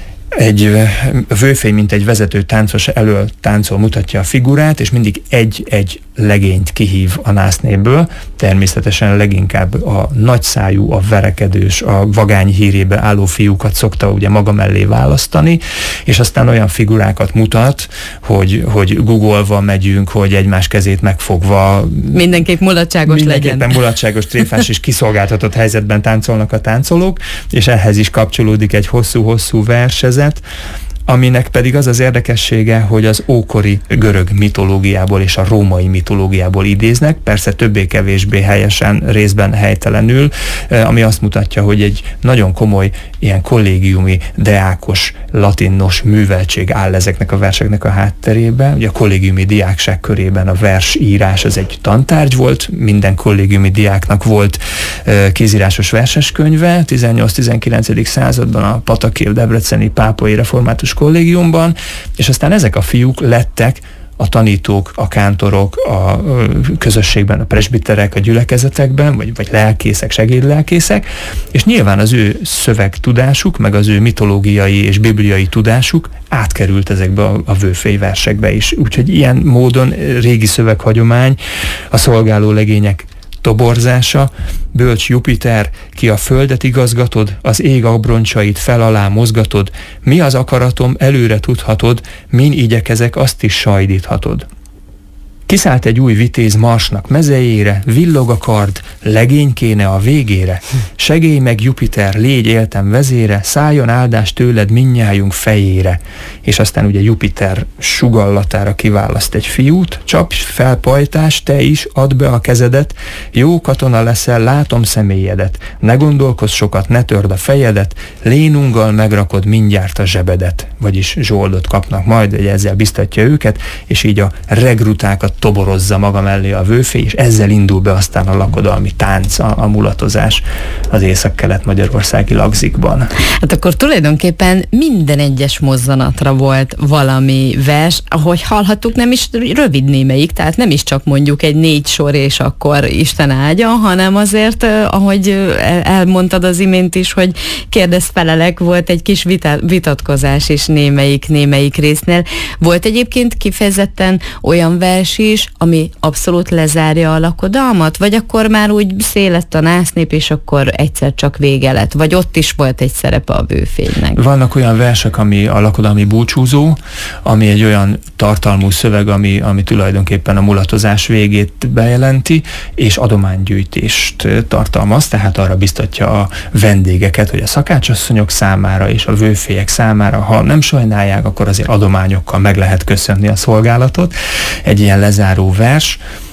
Speaker 1: Egy vőfély, mint egy vezető táncos elől táncol, mutatja a figurát, és mindig egy-egy legényt kihív a násznéből. Természetesen leginkább a nagyszájú, a verekedős, a vagány hírébe álló fiúkat szokta ugye maga mellé választani, és aztán olyan figurákat mutat, hogy, hogy guggolva megyünk, hogy egymás kezét megfogva.
Speaker 2: Mindenképp mulatságos legyen.
Speaker 1: Mindenképpen mulatságos, tréfás és kiszolgáltatott helyzetben táncolnak a táncolók, és ehhez is kapcsolódik egy hosszú-hosszú versezet, aminek pedig az az érdekessége, hogy az ókori görög mitológiából és a római mitológiából idéznek, persze többé-kevésbé helyesen, részben helytelenül, ami azt mutatja, hogy egy nagyon komoly ilyen kollégiumi, deákos, latinnos műveltség áll ezeknek a verseknek a hátterében. Ugye a kollégiumi diákság körében a versírás az egy tantárgy volt, minden kollégiumi diáknak volt kézírásos verseskönyve, tizennyolc-tizenkilencedik században a Patakél debreceni pápai református kollégiumban, és aztán ezek a fiúk lettek a tanítók, a kántorok, a közösségben, a presbiterek, a gyülekezetekben, vagy, vagy lelkészek, segédlelkészek, és nyilván az ő szövegtudásuk, meg az ő mitológiai és bibliai tudásuk átkerült ezekbe a, a vőfély versekbe is. Úgyhogy ilyen módon régi szöveghagyomány, a szolgáló legények toborzása, bölcs Jupiter, ki a földet igazgatod, az ég abroncsait fel alá mozgatod, mi az akaratom, előre tudhatod, min igyekezek, azt is sajdíthatod. Kiszállt egy új vitéz Marsnak mezejére, villog a kard, legény kéne a végére. Segélj meg Jupiter, légy éltem vezére, szálljon áldás tőled mindnyájunk fejére. És aztán ugye Jupiter sugallatára kiválaszt egy fiút, csapj fel pajtás, te is, add be a kezedet, jó katona leszel, látom személyedet, ne gondolkozz sokat, ne törd a fejedet, lénunggal megrakod mindjárt a zsebedet. Vagyis zsoldot kapnak majd, hogy ezzel biztatja őket, és így a regrutákat toborozza maga mellé a vőfély, és ezzel indul be aztán a lakodalmi tánc, a, a mulatozás az észak-kelet-magyarországi lagzikban.
Speaker 2: Hát akkor tulajdonképpen minden egyes mozzanatra volt valami vers, ahogy hallhattuk, nem is rövid némelyik, tehát nem is csak mondjuk egy négy sor, és akkor Isten áldja, hanem azért, ahogy elmondtad az imént is, hogy kérdez felelek, volt egy kis vita- vitatkozás is némelyik, némelyik résznél. Volt egyébként kifejezetten olyan vers is, ami abszolút lezárja a lakodalmat, vagy akkor már úgy szélet a násznép, és akkor egyszer csak vége lett, vagy ott is volt egy szerepe a vőfénynek?
Speaker 1: Vannak olyan versek, ami a lakodalmi búcsúzó, ami egy olyan tartalmú szöveg, ami, ami tulajdonképpen a mulatozás végét bejelenti, és adománygyűjtést tartalmaz, tehát arra biztatja a vendégeket, hogy a szakácsasszonyok számára és a vőfélyek számára, ha nem sajnálják, akkor azért adományokkal meg lehet köszönni a szolgálatot. Egy ilyen lezáró vers.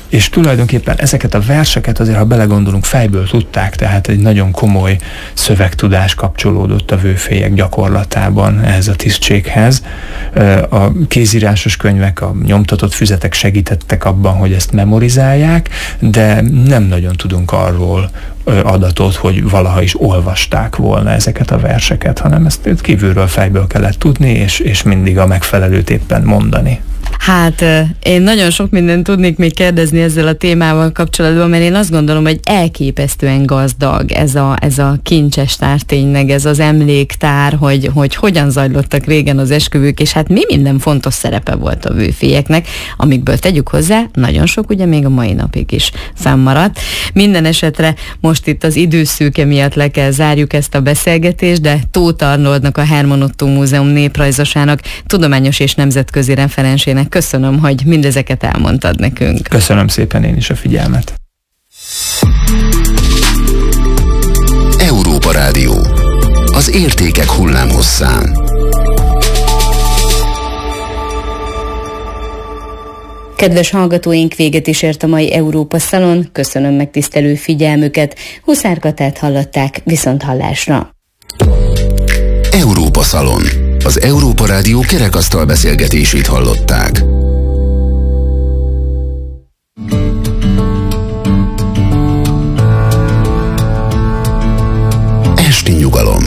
Speaker 1: és tulajdonképpen ezeket a verseket azért, ha belegondolunk, fejből tudták, tehát egy nagyon komoly szövegtudás kapcsolódott a vőfélyek gyakorlatában ehhez a tisztséghez. A kézírásos könyvek, a nyomtatott füzetek segítettek abban, hogy ezt memorizálják, de nem nagyon tudunk arról adatot, hogy valaha is olvasták volna ezeket a verseket, hanem ezt kívülről fejből kellett tudni, és, és mindig a megfelelőt éppen mondani.
Speaker 2: Hát én nagyon sok mindent tudnék még kérdezni ezzel a témával kapcsolatban, mert én azt gondolom, hogy elképesztően gazdag ez a, ez a kincses tártényleg, ez az emléktár, hogy, hogy hogyan zajlottak régen az esküvők, és hát mi minden fontos szerepe volt a vőfélyeknek, amikből tegyük hozzá, nagyon sok ugye még a mai napig is fennmaradt. Minden esetre most itt az időszűke miatt le kell zárjuk ezt a beszélgetést, de Tóth Arnoldnak, a Herman Ottó Múzeum néprajzosának, tudományos és nemzetközi referensének köszönöm, hogy mindezeket elmondtad nekünk.
Speaker 1: Köszönöm szépen én is a figyelmet.
Speaker 3: Európa Rádió. Az értékek hullámhosszán.
Speaker 2: Kedves hallgatóink, véget is ért a mai Európa Szalon. Köszönöm megtisztelő figyelmüket. Huszár Katát hallották, viszont hallásra.
Speaker 3: Európa Szalon. Az Európa Rádió kerekasztal beszélgetését hallották. Esti nyugalom.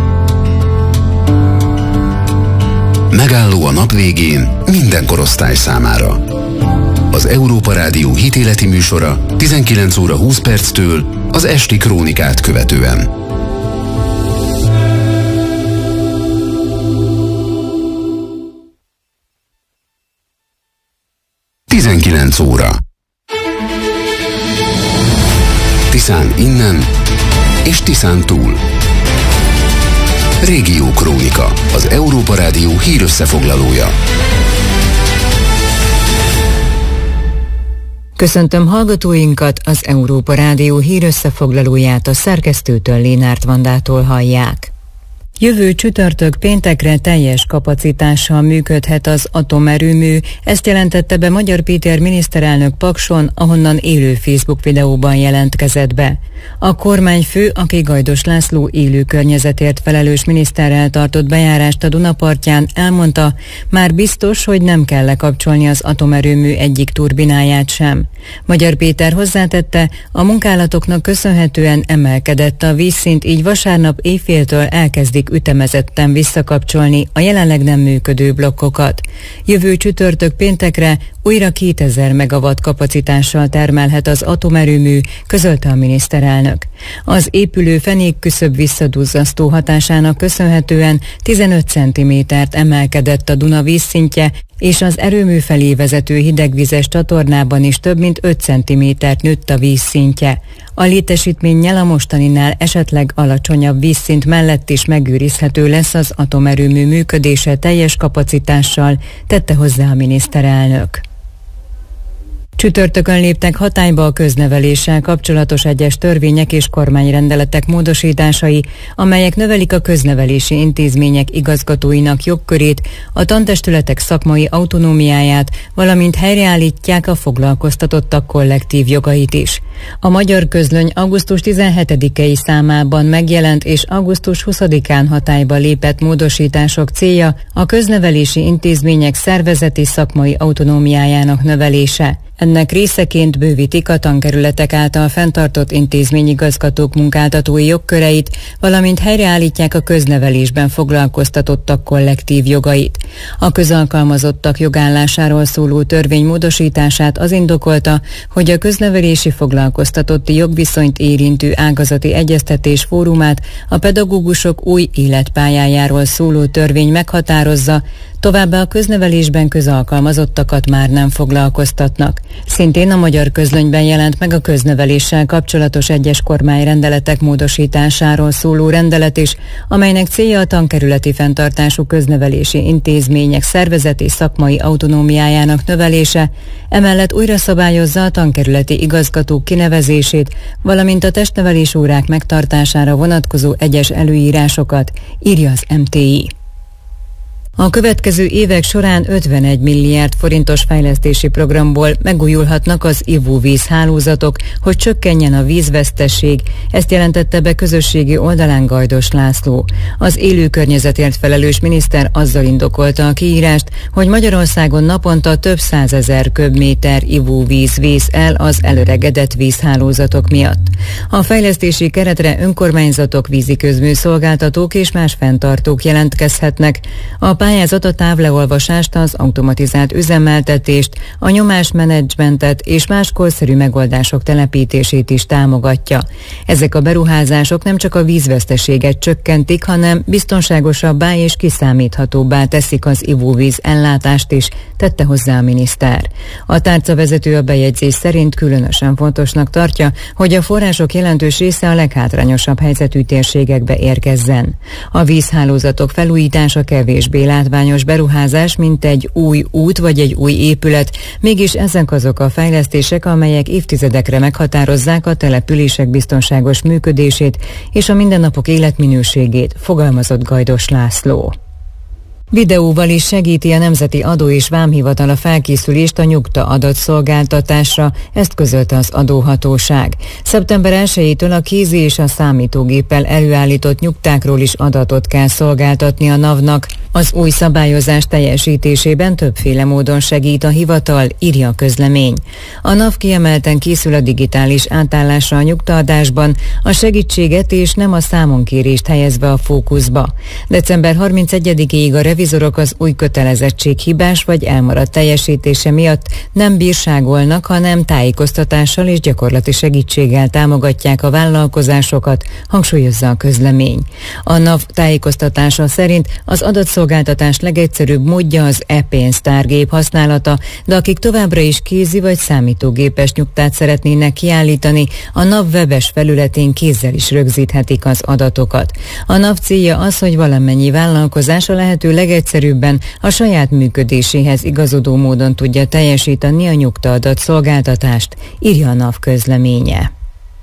Speaker 3: Megálló a nap végén minden korosztály számára. Az Európa Rádió hitéleti műsora tizenkilenc óra húsz perctől az esti krónikát követően. tizenkilenc óra. Tiszán innen és Tiszán túl. Régió Krónika, az Európa Rádió hírösszefoglalója.
Speaker 4: Köszöntöm hallgatóinkat, az Európa Rádió hírösszefoglalóját a szerkesztőtől, Lénárt Vandától hallják. Jövő csütörtök péntekre teljes kapacitással működhet az atomerőmű, ezt jelentette be Magyar Péter miniszterelnök Pakson, ahonnan élő Facebook videóban jelentkezett be. A kormányfő, aki Gajdos László élő környezetért felelős miniszterrel tartott bejárást a Dunapartján, elmondta, már biztos, hogy nem kell lekapcsolni az atomerőmű egyik turbináját sem. Magyar Péter hozzátette, a munkálatoknak köszönhetően emelkedett a vízszint, így vasárnap éjféltől elkezdik ütemezetten visszakapcsolni a jelenleg nem működő blokkokat. Jövő csütörtök péntekre újra kétezer megawatt kapacitással termelhet az atomerőmű, közölte a miniszterelnök. Az épülő fenékküszöb visszaduzzasztó hatásának köszönhetően tizenöt centimétert emelkedett a Duna vízszintje, és az erőmű felé vezető hidegvizes csatornában is több mint öt centimétert nőtt a vízszintje. A létesítménnyel a mostaninál esetleg alacsonyabb vízszint mellett is megőrizhető lesz az atomerőmű működése teljes kapacitással, tette hozzá a miniszterelnök. Csütörtökön léptek hatályba a közneveléssel kapcsolatos egyes törvények és kormányrendeletek módosításai, amelyek növelik a köznevelési intézmények igazgatóinak jogkörét, a tantestületek szakmai autonómiáját, valamint helyreállítják a foglalkoztatottak kollektív jogait is. A Magyar Közlöny augusztus tizenhetedikei számában megjelent és augusztus huszadikán hatályba lépett módosítások célja a köznevelési intézmények szervezeti szakmai autonómiájának növelése. Ennek részeként bővítik a tankerületek által fenntartott intézményigazgatók munkáltatói jogköreit, valamint helyreállítják a köznevelésben foglalkoztatottak kollektív jogait. A közalkalmazottak jogállásáról szóló törvény módosítását az indokolta, hogy a köznevelési foglalkoztatotti jogviszonyt érintő ágazati egyeztetés fórumát a pedagógusok új életpályájáról szóló törvény meghatározza, továbbá a köznevelésben közalkalmazottakat már nem foglalkoztatnak. Szintén a Magyar Közlönyben jelent meg a közneveléssel kapcsolatos egyes kormányrendeletek módosításáról szóló rendelet is, amelynek célja a tankerületi fenntartású köznevelési intézmények szervezeti szakmai autonómiájának növelése, emellett újra szabályozza a tankerületi igazgatók kinevezését, valamint a testnevelés órák megtartására vonatkozó egyes előírásokat, írja az em té i. A következő évek során ötvenegy milliárd forintos fejlesztési programból megújulhatnak az ivóvíz hálózatok, hogy csökkenjen a vízvesztesség. Ezt jelentette be közösségi oldalán Gajdos László. Az élő környezetért felelős miniszter azzal indokolta a kiírást, hogy Magyarországon naponta több százezer köbméter ivóvíz vész el az elöregedett vízhálózatok miatt. A fejlesztési keretre önkormányzatok, víziközmű szolgáltatók és más fenntartók jelentkezhetnek. A pályázat a távleolvasást, az automatizált üzemeltetést, a nyomásmenedzsmentet és más korszerű megoldások telepítését is támogatja. Ezek a beruházások nem csak a vízveszteséget csökkentik, hanem biztonságosabbá és kiszámíthatóbbá teszik az ivóvíz ellátást is, tette hozzá a miniszter. A tárcavezető a bejegyzés szerint különösen fontosnak tartja, hogy a források jelentős része a leghátrányosabb helyzetű térségekbe érkezzen. A vízhálózatok felújítása kevésbé látványos beruházás, mint egy új út vagy egy új épület, mégis ezek azok a fejlesztések, amelyek évtizedekre meghatározzák a települések biztonságos működését és a mindennapok életminőségét, fogalmazott Gajdos László. Videóval is segíti a Nemzeti Adó és Vámhivatal a felkészülést a nyugta adatszolgáltatásra, ezt közölte az adóhatóság. szeptember elsejétől a kézi és a számítógéppel előállított nyugtákról is adatot kell szolgáltatni a NAV-nak. Az új szabályozás teljesítésében többféle módon segít a hivatal, írja a közlemény. A NAV kiemelten készül a digitális átállásra a nyugtaadásban, a segítséget és nem a számonkérést helyezve a fókuszba. december harmincegyedikéig a revizorok az új kötelezettség hibás vagy elmaradt teljesítése miatt nem bírságolnak, hanem tájékoztatással és gyakorlati segítséggel támogatják a vállalkozásokat, hangsúlyozza a közlemény. A NAV tájékoztatása szerint az adatszolgáltatás legegyszerűbb módja az e-pénztárgép használata, de akik továbbra is kézi vagy számítógépes nyugtát szeretnének kiállítani, a NAV webes felületén kézzel is rögzíthetik az adatokat. A NAV célja az, hogy valamennyi vállalkozás a lehető legegyszerűbben a saját működéséhez igazodó módon tudja teljesíteni a nyugtaadat szolgáltatást, írja a NAV közleménye.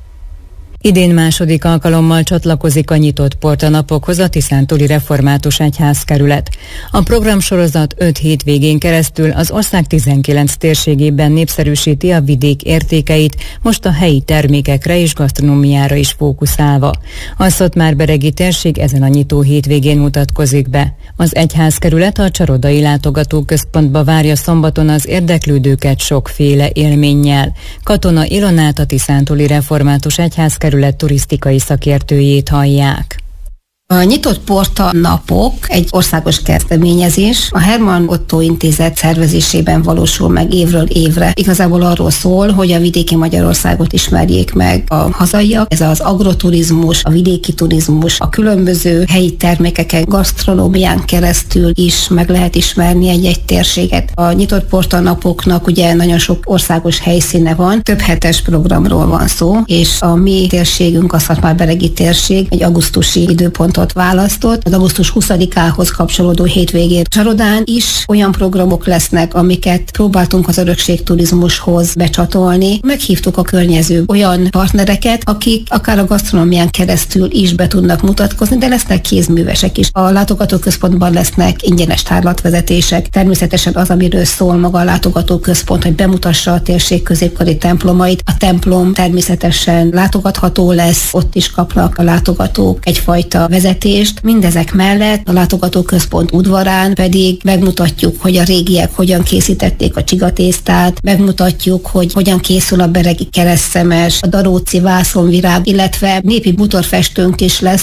Speaker 4: Idén második alkalommal csatlakozik a nyitott port a napokhoz a Tiszántúli Református Egyházkerület. A programsorozat öt hétvégén keresztül az ország tizenkilenc térségében népszerűsíti a vidék értékeit, most a helyi termékekre és gasztronómiára is fókuszálva. A Szatmár-beregi térség ezen a nyitó hétvégén mutatkozik be. Az egyházkerület a Csarodai Látogatóközpontba várja szombaton az érdeklődőket sokféle élménnyel. Katona Ilonát, a Tiszántúli Református Egyházkerület kerület turisztikai szakértőjét hallják.
Speaker 5: A nyitott porta napok egy országos kezdeményezés. A Hermann Otto Intézet szervezésében valósul meg évről évre. Igazából arról szól, hogy a vidéki Magyarországot ismerjék meg a hazaiak. Ez az agroturizmus, a vidéki turizmus, a különböző helyi termékeken, gasztronómián keresztül is meg lehet ismerni egy-egy térséget. A nyitott porta napoknak ugye nagyon sok országos helyszíne van, több hetes programról van szó, és a mi térségünk, a Szatmár-beregi térség egy augusztusi időpont választott. Az augusztus huszadikához kapcsolódó hétvégén Csarodán is olyan programok lesznek, amiket próbáltunk az örökségturizmushoz becsatolni. Meghívtuk a környező olyan partnereket, akik akár a gasztronómián keresztül is be tudnak mutatkozni, de lesznek kézművesek is. A látogatóközpontban lesznek ingyenes tárlatvezetések. Természetesen az, amiről szól maga a látogatóközpont, hogy bemutassa a térség középkori templomait. A templom természetesen látogatható lesz, ott is kapnak a látogatók egyfajta vezetést. Mindezek mellett a látogatóközpont udvarán pedig megmutatjuk, hogy a régiek hogyan készítették a csigatésztát, megmutatjuk, hogy hogyan készül a beregi keresztszemes, a daróci vászonvirág, illetve népi bútorfestőnk is lesz.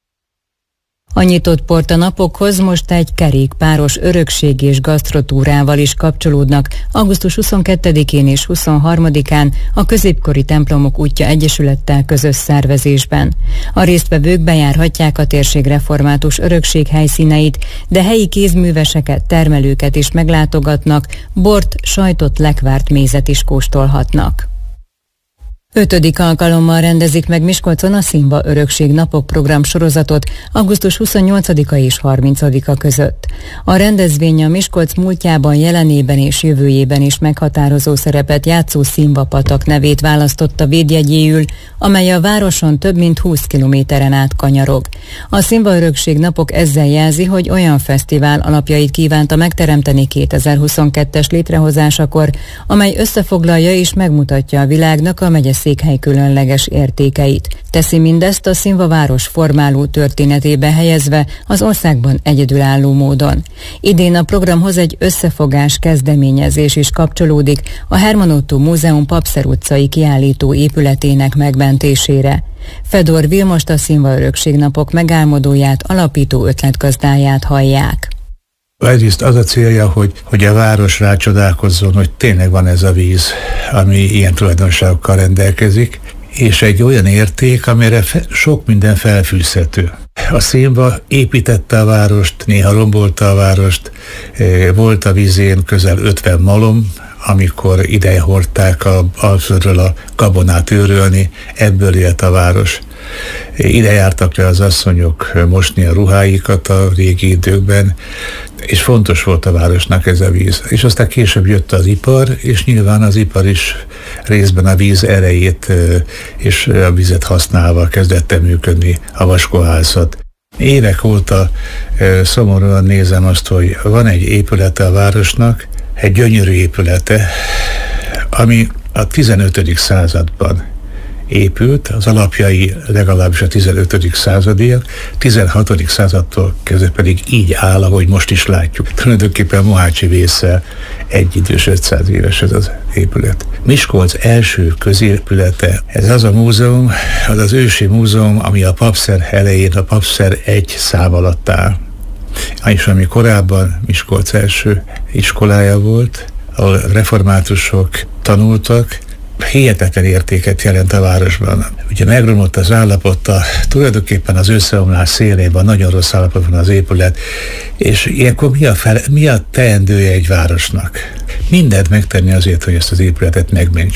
Speaker 4: A nyitott porta napokhoz most egy kerékpáros örökség és gasztrotúrával is kapcsolódnak augusztus huszonkettedikén és huszonharmadikán a Középkori Templomok Útja Egyesülettel közös szervezésben. A résztvevők bejárhatják a térség református örökség helyszíneit, de helyi kézműveseket, termelőket is meglátogatnak, bort, sajtot, lekvárt mézet is kóstolhatnak. Ötödik alkalommal rendezik meg Miskolcon a Színva Örökség Napok program sorozatot augusztus huszonnyolcadika és harmincadika között. A rendezvény a Miskolc múltjában, jelenében és jövőjében is meghatározó szerepet játszó Színva patak nevét választotta védjegyéül, amely a városon több mint húsz kilométeren át kanyarog. A Színva Örökség Napok ezzel jelzi, hogy olyan fesztivál alapjait kívánta megteremteni kétezer-huszonkettes létrehozásakor, amely összefoglalja és megmutatja a világnak a megyeszékhely különleges értékeit. Teszi mindezt a Színva város formáló történetébe helyezve az országban egyedülálló módon. Idén a programhoz egy összefogás kezdeményezés is kapcsolódik a Herman Ottó Múzeum Papszer utcai kiállító épületének megmentésére. Fedor Vilmost, a Színva Örökség Napok megálmodóját, alapító ötletgazdáját hallják.
Speaker 6: Egyrészt az a célja, hogy, hogy a város rácsodálkozzon, hogy tényleg van ez a víz, ami ilyen tulajdonságokkal rendelkezik, és egy olyan érték, amire fe, sok minden felfűzhető. A Színva építette a várost, néha rombolta a várost, volt a vízén közel ötven malom, amikor ide hordták a Alföldről a gabonát őrölni, ebből élt a város. Ide jártak le az asszonyok mosni a ruháikat a régi időkben, és fontos volt a városnak ez a víz. És aztán később jött az ipar, és nyilván az ipar is részben a víz erejét és a vizet használva kezdett el működni a vaskohászat. Évek óta szomorúan nézem azt, hogy van egy épülete a városnak, egy gyönyörű épülete, ami a tizenötödik században épült, az alapjai legalábbis a tizenötödik századiak, tizenhatodik századtól kezdve pedig így áll, ahogy most is látjuk. Tulajdonképpen Mohácsi vésszel egyidős ötszáz éves ez az épület. Miskolc első középülete, ez az a múzeum, az az ősi múzeum, ami a Papszer elején, a Papszer egy szám alatt áll. És ami korábban Miskolc első iskolája volt, ahol reformátusok tanultak, hihetetlen értéket jelent a városban. Ugye megromlott az állapota, tulajdonképpen az összeomlás szélében nagyon rossz állapotban az épület, és ilyenkor mi a, fel, mi a teendője egy városnak? Mindent megtenni azért, hogy ezt az épületet megmentse.